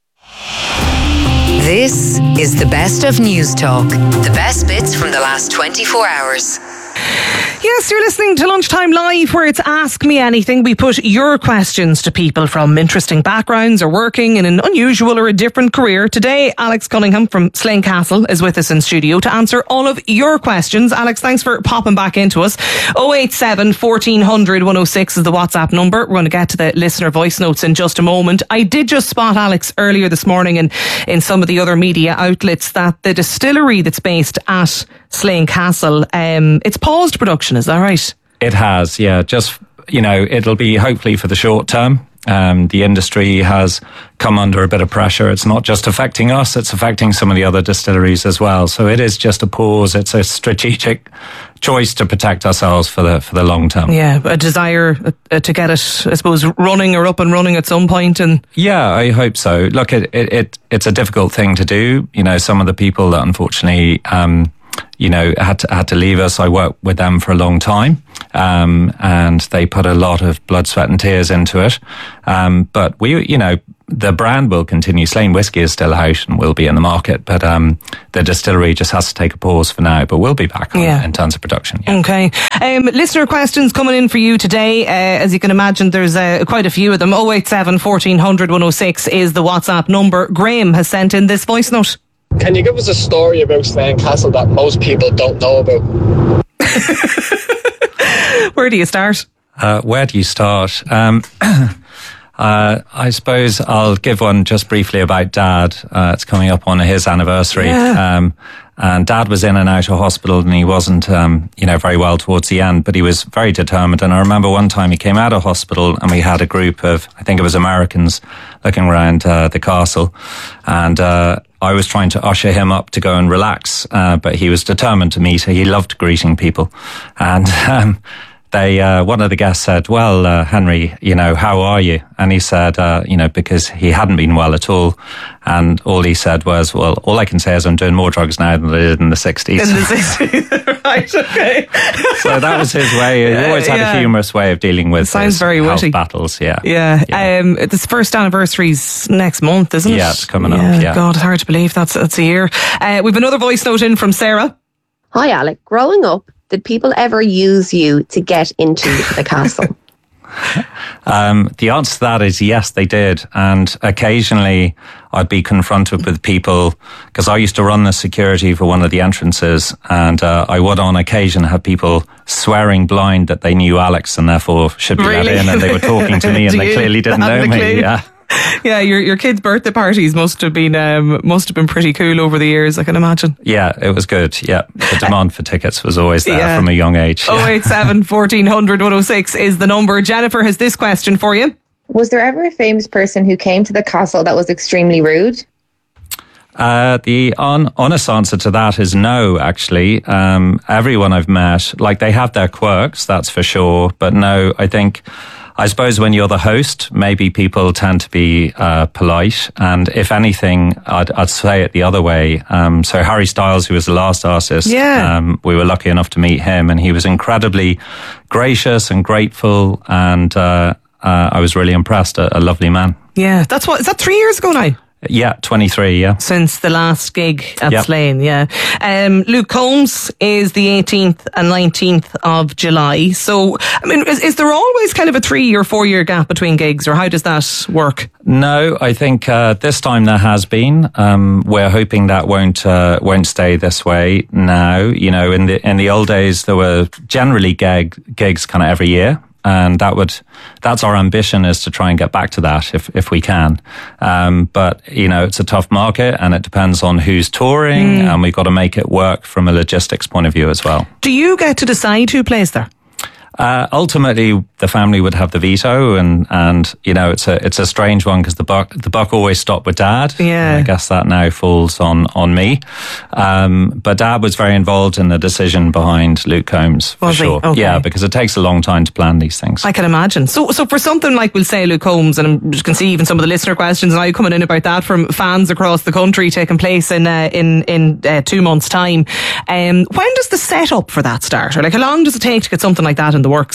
This is the best of News Talk. The best bits from the last twenty-four hours. Yeah, Yes, you're listening to Lunchtime Live, where it's Ask Me Anything. We put your questions to people from interesting backgrounds or working in an unusual or a different career. Today, Alex Cunningham from Slane Castle is with us in studio to answer all of your questions. Alex, thanks for popping back into us. oh eight seven, fourteen hundred, one oh six is the WhatsApp number. We're going to get to the listener voice notes in just a moment. I did just spot, Alex, earlier this morning in, in some of the other media outlets that the distillery that's based at Slane Castle, um, it's paused production, is that right? It has, yeah. Just, you know, it'll be hopefully for the short term. Um, the industry has come under a bit of pressure. It's not just affecting us, it's affecting some of the other distilleries as well. So it is just a pause. It's a strategic choice to protect ourselves for the for the long term. Yeah, a desire uh, to get it, I suppose, running or up and running at some point. And yeah, I hope so. Look, it, it, it it's a difficult thing to do. You know, some of the people that unfortunately um, you know, had to, had to leave us. I worked with them for a long time, um, and they put a lot of blood, sweat and tears into it. Um, but we, you know, the brand will continue. Slane Whiskey is still out and will be in the market, but um, the distillery just has to take a pause for now, but we'll be back on yeah. in terms of production. Yeah. Okay. Um, listener questions coming in for you today. Uh, as you can imagine, there's uh, quite a few of them. oh eight seven, fourteen hundred, one oh six is the WhatsApp number. Graham has sent in this voice note. Can you give us a story about Slane Castle that most people don't know about? Where do you start? Uh, where do you start? Um, uh, I suppose I'll give one just briefly about Dad. Uh, it's coming up on his anniversary. Yeah. Um, and Dad was in and out of hospital and he wasn't, um, you know, very well towards the end, but he was very determined. And I remember one time he came out of hospital and we had a group of, I think it was Americans looking around uh, the castle. And uh, I was trying to usher him up to go and relax, uh, but he was determined to meet. He loved greeting people. And um, they, uh, one of the guests said, well, uh, Henry, you know, how are you? And he said, uh, you know, because he hadn't been well at all. And all he said was, well, all I can say is I'm doing more drugs now than I did in the sixties. In the sixties, right, okay. So that was his way. He always had yeah. a humorous way of dealing with Sounds his very health witty. battles, yeah. Yeah. yeah. Um, this first anniversary's next month, isn't it? Yeah, it's coming yeah, up, yeah. God, it's hard to believe that's, that's a year. Uh, we've another voice note in from Sarah. Hi, Alec. Growing up, did people ever use you to get into the castle? Um, the answer to that is yes, they did. And occasionally I'd be confronted with people, because I used to run the security for one of the entrances, and uh, I would on occasion have people swearing blind that they knew Alex and therefore should be Really? let in, and they were talking to me and they clearly didn't know me. Clue? Yeah. Yeah, your your kids' birthday parties must have been um, must have been pretty cool over the years, I can imagine. Yeah, it was good. Yeah, the demand for tickets was always there Yeah. from a young age. oh eight seven, fourteen hundred, one oh six is the number. Jennifer has this question for you. Was there ever a famous person who came to the castle that was extremely rude? Uh, the on, honest answer to that is no, actually. Um, everyone I've met, like, they have their quirks, that's for sure. But no, I think, I suppose when you're the host, maybe people tend to be uh, polite. And if anything, I'd, I'd say it the other way. Um, so Harry Styles, who was the last artist, yeah. um, we were lucky enough to meet him, and he was incredibly gracious and grateful. And uh, uh, I was really impressed. A, a lovely man. Yeah, that's what, is that three years ago now? Yeah, twenty-three, yeah. Since the last gig at Yep. Slane, yeah. Um, Luke Combs is the eighteenth and nineteenth of July. So, I mean, is, is there always kind of a three or four year gap between gigs, or how does that work? No, I think uh, this time there has been. Um, we're hoping that won't uh, won't stay this way now. You know, in the in the old days, there were generally gig, gigs kind of every year. And that would, that's our ambition, is to try and get back to that if, if we can. Um, but, you know, it's a tough market and it depends on who's touring, Mm. and we've got to make it work from a logistics point of view as well. Do you get to decide who plays there? Uh, ultimately, the family would have the veto, and, and you know, it's a it's a strange one because the buck the buck always stopped with Dad. Yeah. And I guess that now falls on on me. Um, but Dad was very involved in the decision behind Luke Combs, for Was he? sure. Okay. Yeah, because it takes a long time to plan these things. I can imagine. So, so for something like, we'll say, Luke Combs, and you can see even some of the listener questions now coming in about that from fans across the country, taking place in uh, in in uh, two months' time. Um, when does the setup for that start? Or like, how long does it take to get something like that in the works?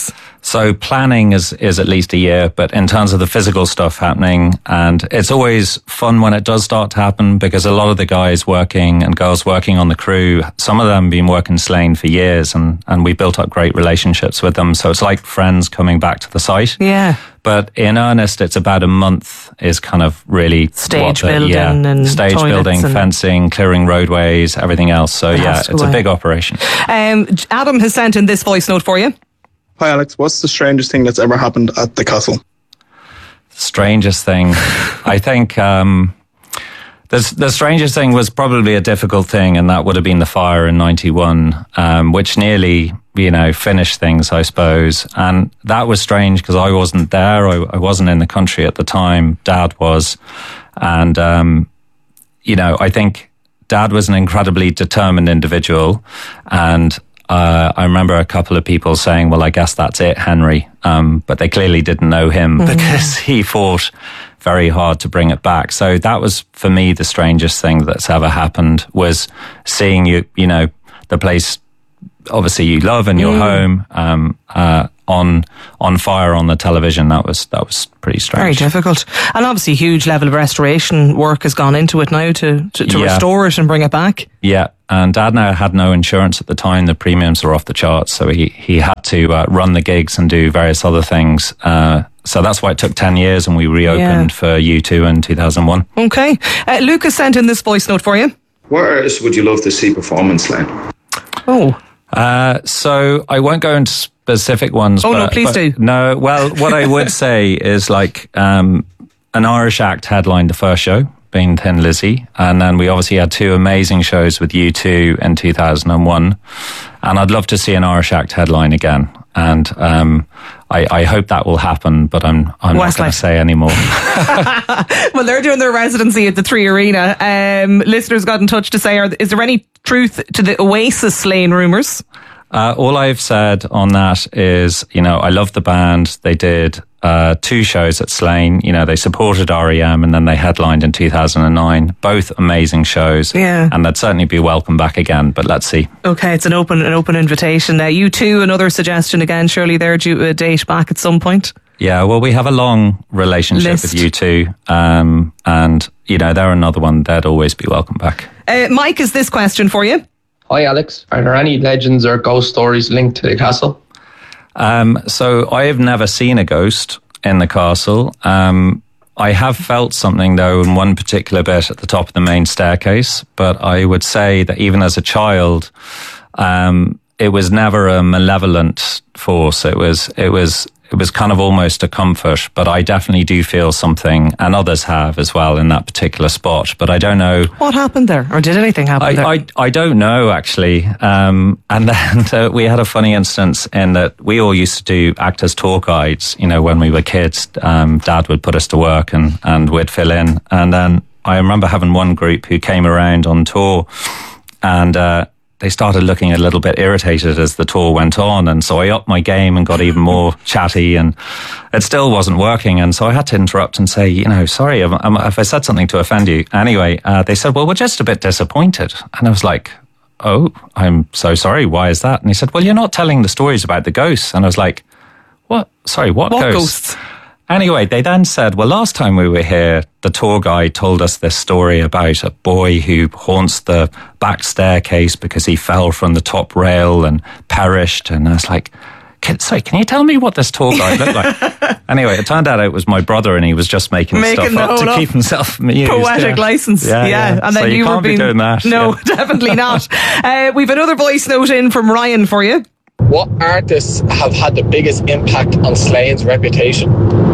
So planning is, is at least a year, but in terms of the physical stuff happening, and it's always fun when it does start to happen, because a lot of the guys working and girls working on the crew, some of them have been working Slane for years, and, and we built up great relationships with them. So it's like friends coming back to the site. Yeah. But in earnest, it's about a month is kind of really stage the, building yeah, and stage building, and fencing, clearing roadways, everything else. So yeah, it's away. a big operation. Um, Adam has sent in this voice note for you. Hi Alex, what's the strangest thing that's ever happened at the castle? Strangest thing, I think um, the the strangest thing was probably a difficult thing, and that would have been the fire in ninety-one, um, which nearly, you know, finished things, I suppose. And that was strange because I wasn't there. I, I wasn't in the country at the time. Dad was, and um, you know, I think Dad was an incredibly determined individual, and Uh, I remember a couple of people saying, well, I guess that's it, Henry. Um, but they clearly didn't know him mm-hmm. because he fought very hard to bring it back. So that was, for me, the strangest thing that's ever happened, was seeing you, you know, the place obviously you love and your mm. home, um, uh, on, on fire on the television. That was, that was pretty strange. Very difficult. And obviously huge level of restoration work has gone into it now to, to, to yeah. restore it and bring it back. Yeah. And Dad now had no insurance at the time. The premiums were off the charts. So he, he had to uh, run the gigs and do various other things. Uh, so that's why it took ten years and we reopened yeah. for U two in two thousand one. Okay. Uh, Lucas sent in this voice note for you. What artists would you love to see perform in Slane? Oh. Uh, so I won't go into specific ones. Oh, but, no, please but, do. No, well, what I would say is like um, an Irish act headlined the first show, being Thin Lizzy. And then we obviously had two amazing shows with U two in two thousand one. And I'd love to see an Irish act headline again. And um, I, I hope that will happen, but I'm, I'm not going to say any more. Well, they're doing their residency at the Three Arena. Um, listeners got in touch to say, are, is there any truth to the Oasis Slane rumours? Uh, all I've said on that is, you know, I love the band. They did uh, two shows at Slane. You know, they supported R E M and then they headlined in two thousand nine. Both amazing shows. Yeah. And they'd certainly be welcome back again, but let's see. Okay, it's an open an open invitation. Uh, you too, another suggestion again. Surely they're due a date back at some point. Yeah, well, we have a long relationship List. with U two. Um, and, you know, they're another one. They'd always be welcome back. Uh, Mike, is this question for you? Hi Alex, are there any legends or ghost stories linked to the castle? Um, so I have never seen a ghost in the castle. Um, I have felt something though in one particular bit at the top of the main staircase, but I would say that even as a child, um, it was never a malevolent force. It was, it was, it was kind of almost a comfort, but I definitely do feel something, and others have as well in that particular spot, but I don't know. What happened there? Or did anything happen I, there? I, I don't know, actually. Um, and then uh, we had a funny instance in that we all used to do act as tour guides, you know, when we were kids. Um, Dad would put us to work and, and we'd fill in. And then I remember having one group who came around on tour and, uh, they started looking a little bit irritated as the tour went on. And so I upped my game and got even more chatty, and it still wasn't working. And so I had to interrupt and say, you know, sorry, have I said something to offend you? Anyway, uh, they said, well, we're just a bit disappointed. And I was like, oh, I'm so sorry. Why is that? And he said, well, you're not telling the stories about the ghosts. And I was like, what? Sorry, what, what ghosts? ghosts? Anyway, they then said, well, last time we were here, the tour guide told us this story about a boy who haunts the back staircase because he fell from the top rail and perished. And I was like, can, sorry, can you tell me what this tour guide looked like? Anyway, it turned out it was my brother and he was just making, making stuff up to up. keep himself amused. Poetic yeah. license. Yeah, yeah. yeah. And then so you, you can't were be being, doing that. No, yeah. definitely not. Uh, we've another voice note in from Ryan for you. What artists have had the biggest impact on Slane's reputation?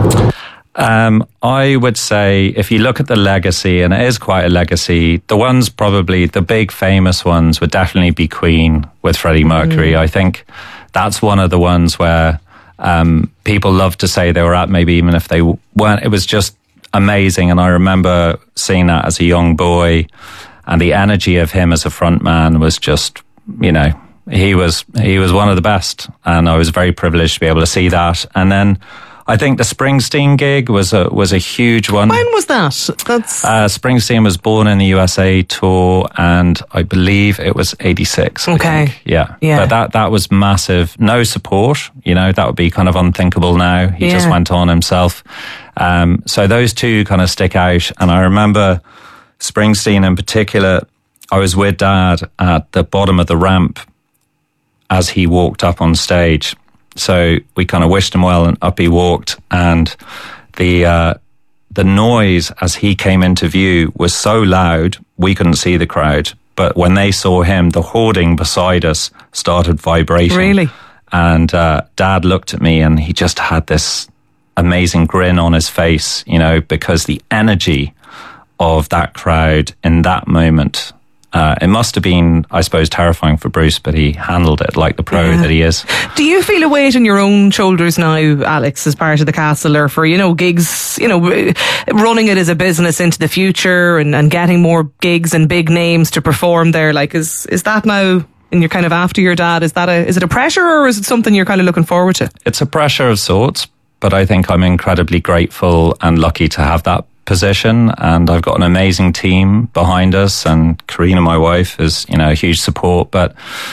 Um, I would say if you look at the legacy, and it is quite a legacy, the ones probably, the big famous ones would definitely be Queen with Freddie Mercury. Mm. I think that's one of the ones where um, people love to say they were at, maybe even if they weren't. It was just amazing. And I remember seeing that as a young boy, and the energy of him as a front man was just, you know, he was, he was one of the best. And I was very privileged to be able to see that. And then I think the Springsteen gig was a was a huge one. When was that? That's uh, Springsteen was born in the U S A tour, and I believe it was eighty-six. Okay. I think. Yeah. Yeah. But that that was massive. No support. You know, that would be kind of unthinkable now. He Yeah. just went on himself. Um, so those two kind of stick out, and I remember Springsteen in particular. I was with Dad at the bottom of the ramp as he walked up on stage. So we kind of wished him well, and up he walked. And the uh, the noise as he came into view was so loud, we couldn't see the crowd. But when they saw him, the hoarding beside us started vibrating. Really? And uh, Dad looked at me, and he just had this amazing grin on his face, you know, because the energy of that crowd in that moment, uh, it must have been, I suppose, terrifying for Bruce, but he handled it like the pro Yeah. that he is. Do you feel a weight on your own shoulders now, Alex, as part of the Castle, or for, you know, gigs, you know, running it as a business into the future and, and getting more gigs and big names to perform there? Like, is is that now, and you're kind of after your dad, is that a, is it a pressure, or is it something you're kind of looking forward to? It's a pressure of sorts, but I think I'm incredibly grateful and lucky to have that position, and I've got an amazing team behind us, and Karina, my wife, is, you know, a huge support. But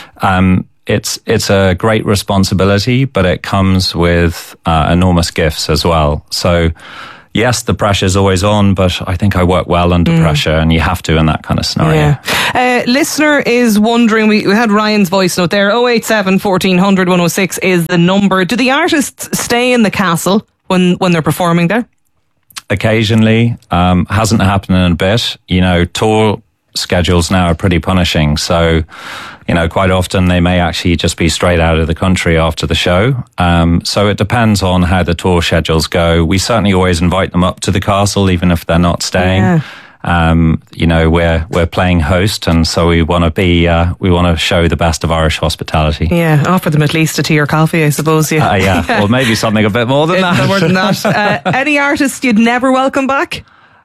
um, it's it's a great responsibility, but it comes with uh, enormous gifts as well. So yes, the pressure's always on, but I think I work well under Mm. pressure, and you have to in that kind of scenario. Yeah. Uh, listener is wondering, we, we had Ryan's voice note there, oh eight seven, fourteen hundred, one oh six is the number. Do the artists stay in the Castle when, when they're performing there? Occasionally, um, hasn't happened in a bit. You know, tour schedules now are pretty punishing. So, you know, quite often they may actually just be straight out of the country after the show. Um, so it depends on how the tour schedules go. We certainly always invite them up to the Castle, even if they're not staying. Yeah. Um, you know, we're we're playing host, and so we want to be uh, we want to show the best of Irish hospitality. Yeah, offer them at least a tea or coffee, I suppose. Yeah, Uh, yeah. Well, maybe something a bit more than that. More than that. Uh, any artist you'd never welcome back?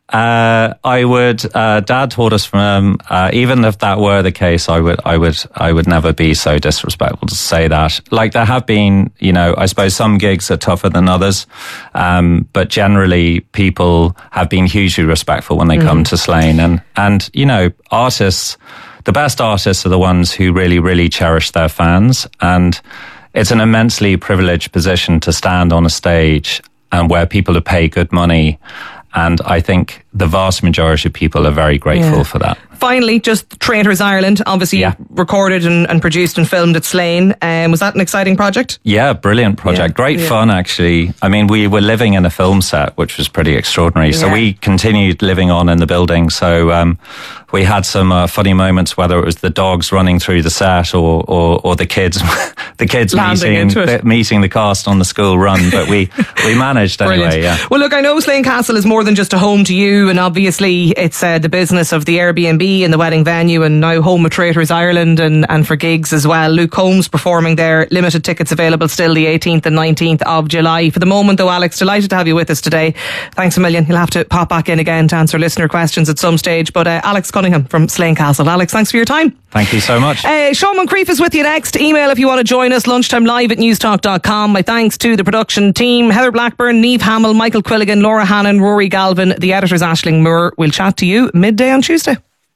Uh, I would. Uh, Dad taught us from. Uh, even if that were the case, I would. I would. I would never be so disrespectful to say that. Like, there have been, you know, I suppose some gigs are tougher than others, um, but generally people have been hugely respectful when they Mm. come to Slane, and and you know, artists. The best artists are the ones who really, really cherish their fans, and it's an immensely privileged position to stand on a stage and where people are paid good money. And I think the vast majority of people are very grateful Yeah. for that. Finally, just Traitors Ireland, obviously Yeah. recorded and, and produced and filmed at Slane. Um, was that an exciting project? Yeah, brilliant project. Yeah, Great yeah. fun, actually. I mean, we were living in a film set, which was pretty extraordinary. So Yeah. we continued living on in the building. So um, we had some uh, funny moments, whether it was the dogs running through the set or or, or the kids the kids Landing meeting into it. the, meeting the cast on the school run. But we, we managed anyway, Brilliant. yeah. Well, look, I know Slane Castle is more than just a home to you, and obviously it's uh, the business of the Airbnb and the wedding venue, and now home of Traitors Ireland, and, and for gigs as well. Luke Combs performing there. Limited tickets available still the eighteenth and nineteenth of July. For the moment, though, Alex, delighted to have you with us today. Thanks a million. You'll have to pop back in again to answer listener questions at some stage. But uh, Alex Cunningham from Slane Castle. Alex, thanks for your time. Thank you so much. Uh, Sean Moncrief is with you next. Email if you want to join us, lunchtime live at newstalk dot com. My thanks to the production team, Heather Blackburn, Niamh Hamill, Michael Quilligan, Laura Hannon, Rory Galvin, the editors Aisling Moore. We'll chat to you midday on Tuesday.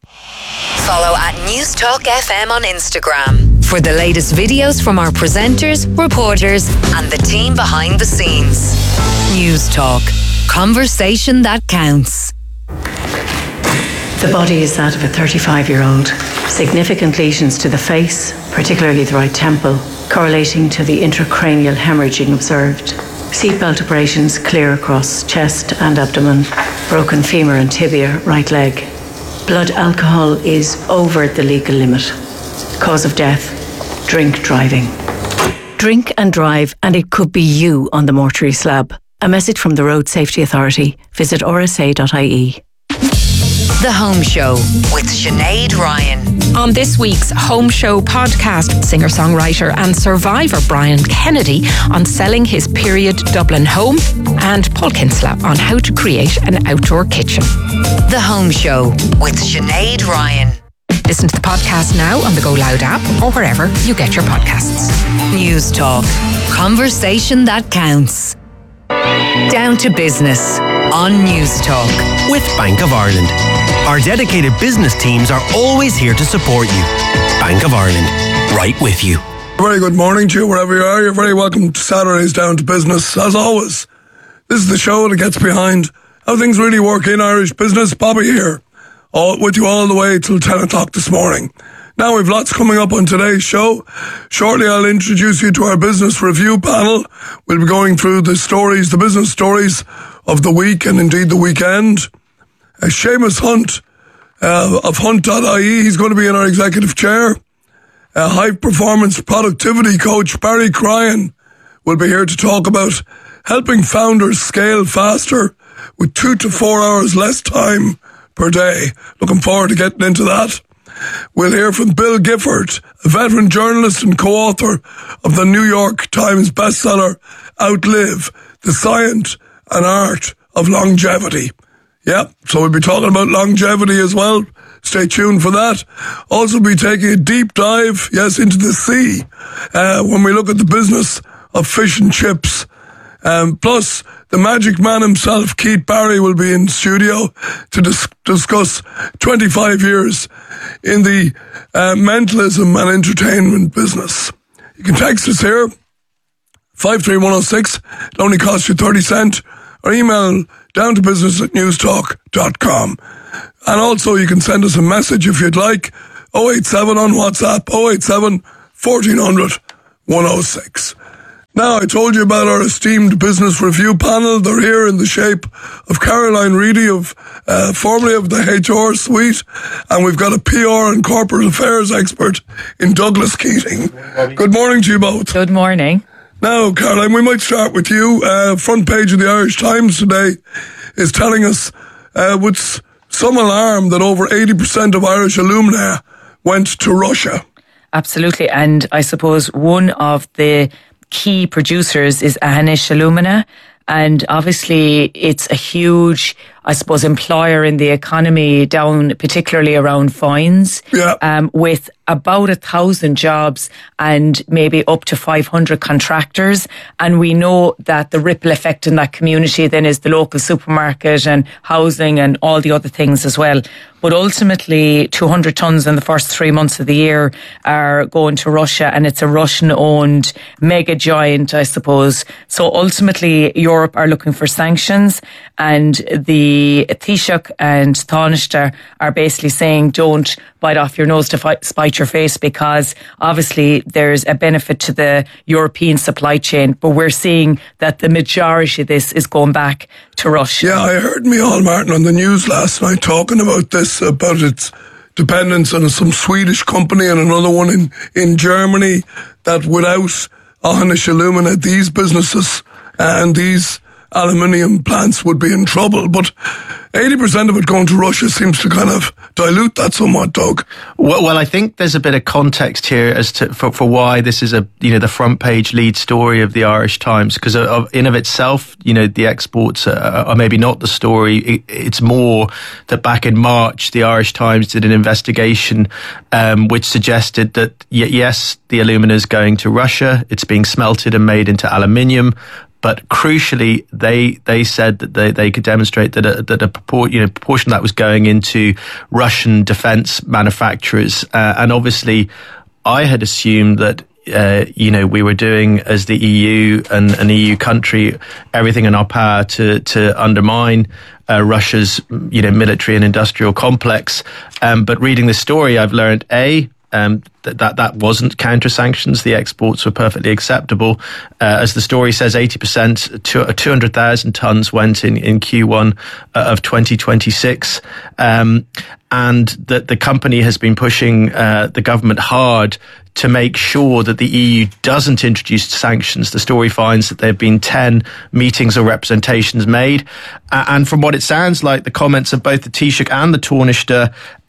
Follow at Newstalk F M on Instagram for the latest videos from our presenters, reporters, and the team behind the scenes. Newstalk. Conversation that counts. The body is that of a thirty-five-year-old. Significant lesions to the face, particularly the right temple, correlating to the intracranial hemorrhaging observed. Seatbelt abrasions clear across chest and abdomen, broken femur and tibia, right leg. Blood alcohol is over the legal limit. Cause of death, drink driving. Drink and drive, and it could be you on the mortuary slab. A message from the Road Safety Authority. Visit r s a dot i e. The Home Show with Sinead Ryan. On this week's Home Show podcast, singer-songwriter and survivor Brian Kennedy on selling his period Dublin home, and Paul Kinsella on how to create an outdoor kitchen. The Home Show with Sinead Ryan. Listen to the podcast now on the Go Loud app or wherever you get your podcasts. Newstalk. Conversation that counts. Down to Business on News Talk. With Bank of Ireland. Our dedicated business teams are always here to support you. Bank of Ireland, right with you. Very good morning to you, wherever you are. You're very welcome to Saturday's Down to Business. As always, this is the show that gets behind how things really work in Irish business. Bobby here, all, with you all the way till ten o'clock this morning. Now, we've lots coming up on today's show. Shortly, I'll introduce you to our business review panel. We'll be going through the stories, the business stories of the week and indeed the weekend. Uh, Seamus Hunt uh, of Hunt dot I E, he's going to be in our executive chair. Uh, high performance productivity coach Barry Cryan will be here to talk about helping founders scale faster with two to four hours less time per day. Looking forward to getting into that. We'll hear from Bill Gifford, a veteran journalist and co-author of the New York Times bestseller, Outlive, The Science and Art of Longevity. Yeah, so we'll be talking about longevity as well. Stay tuned for that. Also be taking a deep dive, yes, into the sea, uh, when we look at the business of fish and chips. Um, plus, the magic man himself, Keith Barry, will be in studio to dis- discuss twenty-five years in the uh, mentalism and entertainment business. You can text us here, five three one oh six. It only costs you thirty cents. Or email down to business at newstalk dot com. And also, you can send us a message if you'd like. oh eight seven on WhatsApp, oh eight seven, fourteen hundred, one oh six. Now, I told you about our esteemed business review panel. They're here in the shape of Caroline Reedy, of uh, formerly of the H R Suite, and we've got a P R and corporate affairs expert in Douglas Keating. Good morning to you both. Good morning. Now, Caroline, we might start with you. Uh, front page of the Irish Times today is telling us uh, with some alarm that over eighty percent of Irish alumni went to Russia. Absolutely, and I suppose one of the key producers is Ahanish Alumina, and obviously it's a huge, I suppose, employer in the economy down, particularly around fines, yeah. um, with about a thousand jobs and maybe up to five hundred contractors. And we know that the ripple effect in that community then is the local supermarket and housing and all the other things as well. But ultimately, two hundred tonnes in the first three months of the year are going to Russia, and it's a Russian-owned mega giant, I suppose. So ultimately, Europe are looking for sanctions, and the Taoiseach and Taoiseach are basically saying, don't bite off your nose to fight, spite your face, because obviously there's a benefit to the European supply chain, but we're seeing that the majority of this is going back to Russia. Yeah, I heard Micheál Martin on the news last night talking about this, about its dependence on some Swedish company and another one in, in Germany, that without Ahanish Alumina, these businesses and these aluminium plants would be in trouble. But eighty percent of it going to Russia seems to kind of dilute that somewhat, Doug. Well, well I think there's a bit of context here as to for, for why this is a you know the front page lead story of the Irish Times, because of, in of itself, you know, the exports are, are maybe not the story. It, it's more that back in March, the Irish Times did an investigation um, which suggested that y- yes, the alumina is going to Russia. It's being smelted and made into aluminium. But crucially, they they said that they, they could demonstrate that a, that a propor- you know, proportion of that was going into Russian defence manufacturers. Uh, and obviously, I had assumed that, uh, you know, we were doing, as the E U and an E U country, everything in our power to, to undermine uh, Russia's, you know, military and industrial complex. Um, but reading this story, I've learned, A, Um, that, that that wasn't counter sanctions. The exports were perfectly acceptable. Uh, as the story says, eighty percent, two hundred thousand tonnes went in, in Q one uh, of twenty twenty-six. Um, and that the company has been pushing uh, the government hard to make sure that the E U doesn't introduce sanctions. The story finds that there have been ten meetings or representations made. Uh, and from what it sounds like, the comments of both the Taoiseach and the Taoiseach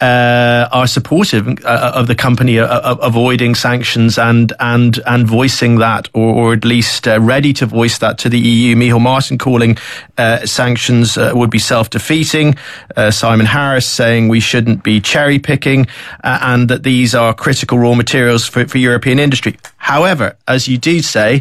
uh, are supportive uh, of the company uh, uh, avoiding sanctions and and and voicing that, or, or at least uh, ready to voice that to the E U. Micheál Martin calling uh, sanctions uh, would be self-defeating. Uh, Simon Harris saying we shouldn't be cherry-picking uh, and that these are critical raw materials for, for European industry. However, as you do say,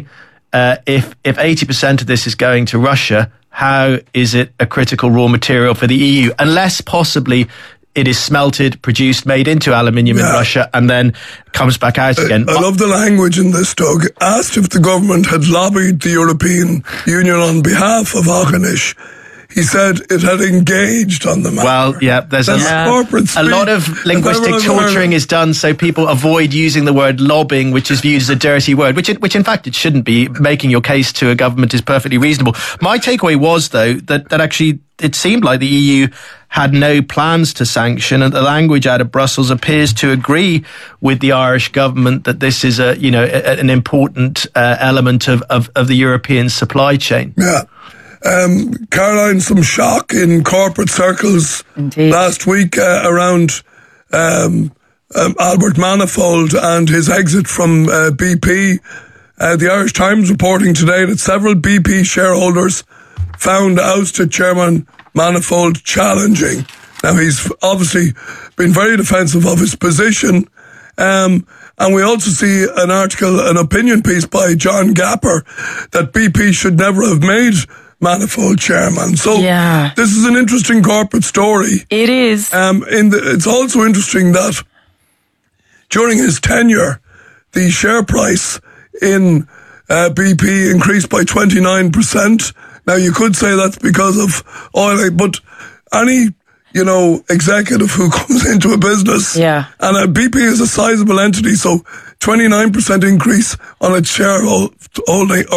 uh, if if eighty percent of this is going to Russia, how is it a critical raw material for the E U? Unless possibly it is smelted, produced, made into aluminium yeah. in Russia, and then comes back out again. I, I love the language in this, Doug. Asked if the government had lobbied the European Union on behalf of Auchinish, he said it had engaged on the matter. Well, yeah, there's a, corporate a lot of linguistic torturing is done so people avoid using the word lobbying, which is viewed as a dirty word, which it, which in fact it shouldn't be. Making your case to a government is perfectly reasonable. My takeaway was, though, that, that actually it seemed like the E U had no plans to sanction, and the language out of Brussels appears to agree with the Irish government that this is a, you know, a, an important uh, element of, of, of the European supply chain. Yeah. Um, Caroline, some shock in corporate circles Indeed. last week uh, around um, um, Albert Manifold and his exit from uh, B P. Uh, the Irish Times reporting today that several B P shareholders found ousted Chairman Manifold challenging. Now, he's obviously been very defensive of his position. Um, and we also see an article, an opinion piece by John Gapper that B P should never have made Manifold chairman. So yeah. this is an interesting corporate story. It is. Um, in the, it's also interesting that during his tenure, the share price in uh, B P increased by twenty-nine percent. Now, you could say that's because of oil, but any, you know, executive who comes into a business, yeah. and uh, B P is a sizable entity, so twenty-nine percent increase on its shareholding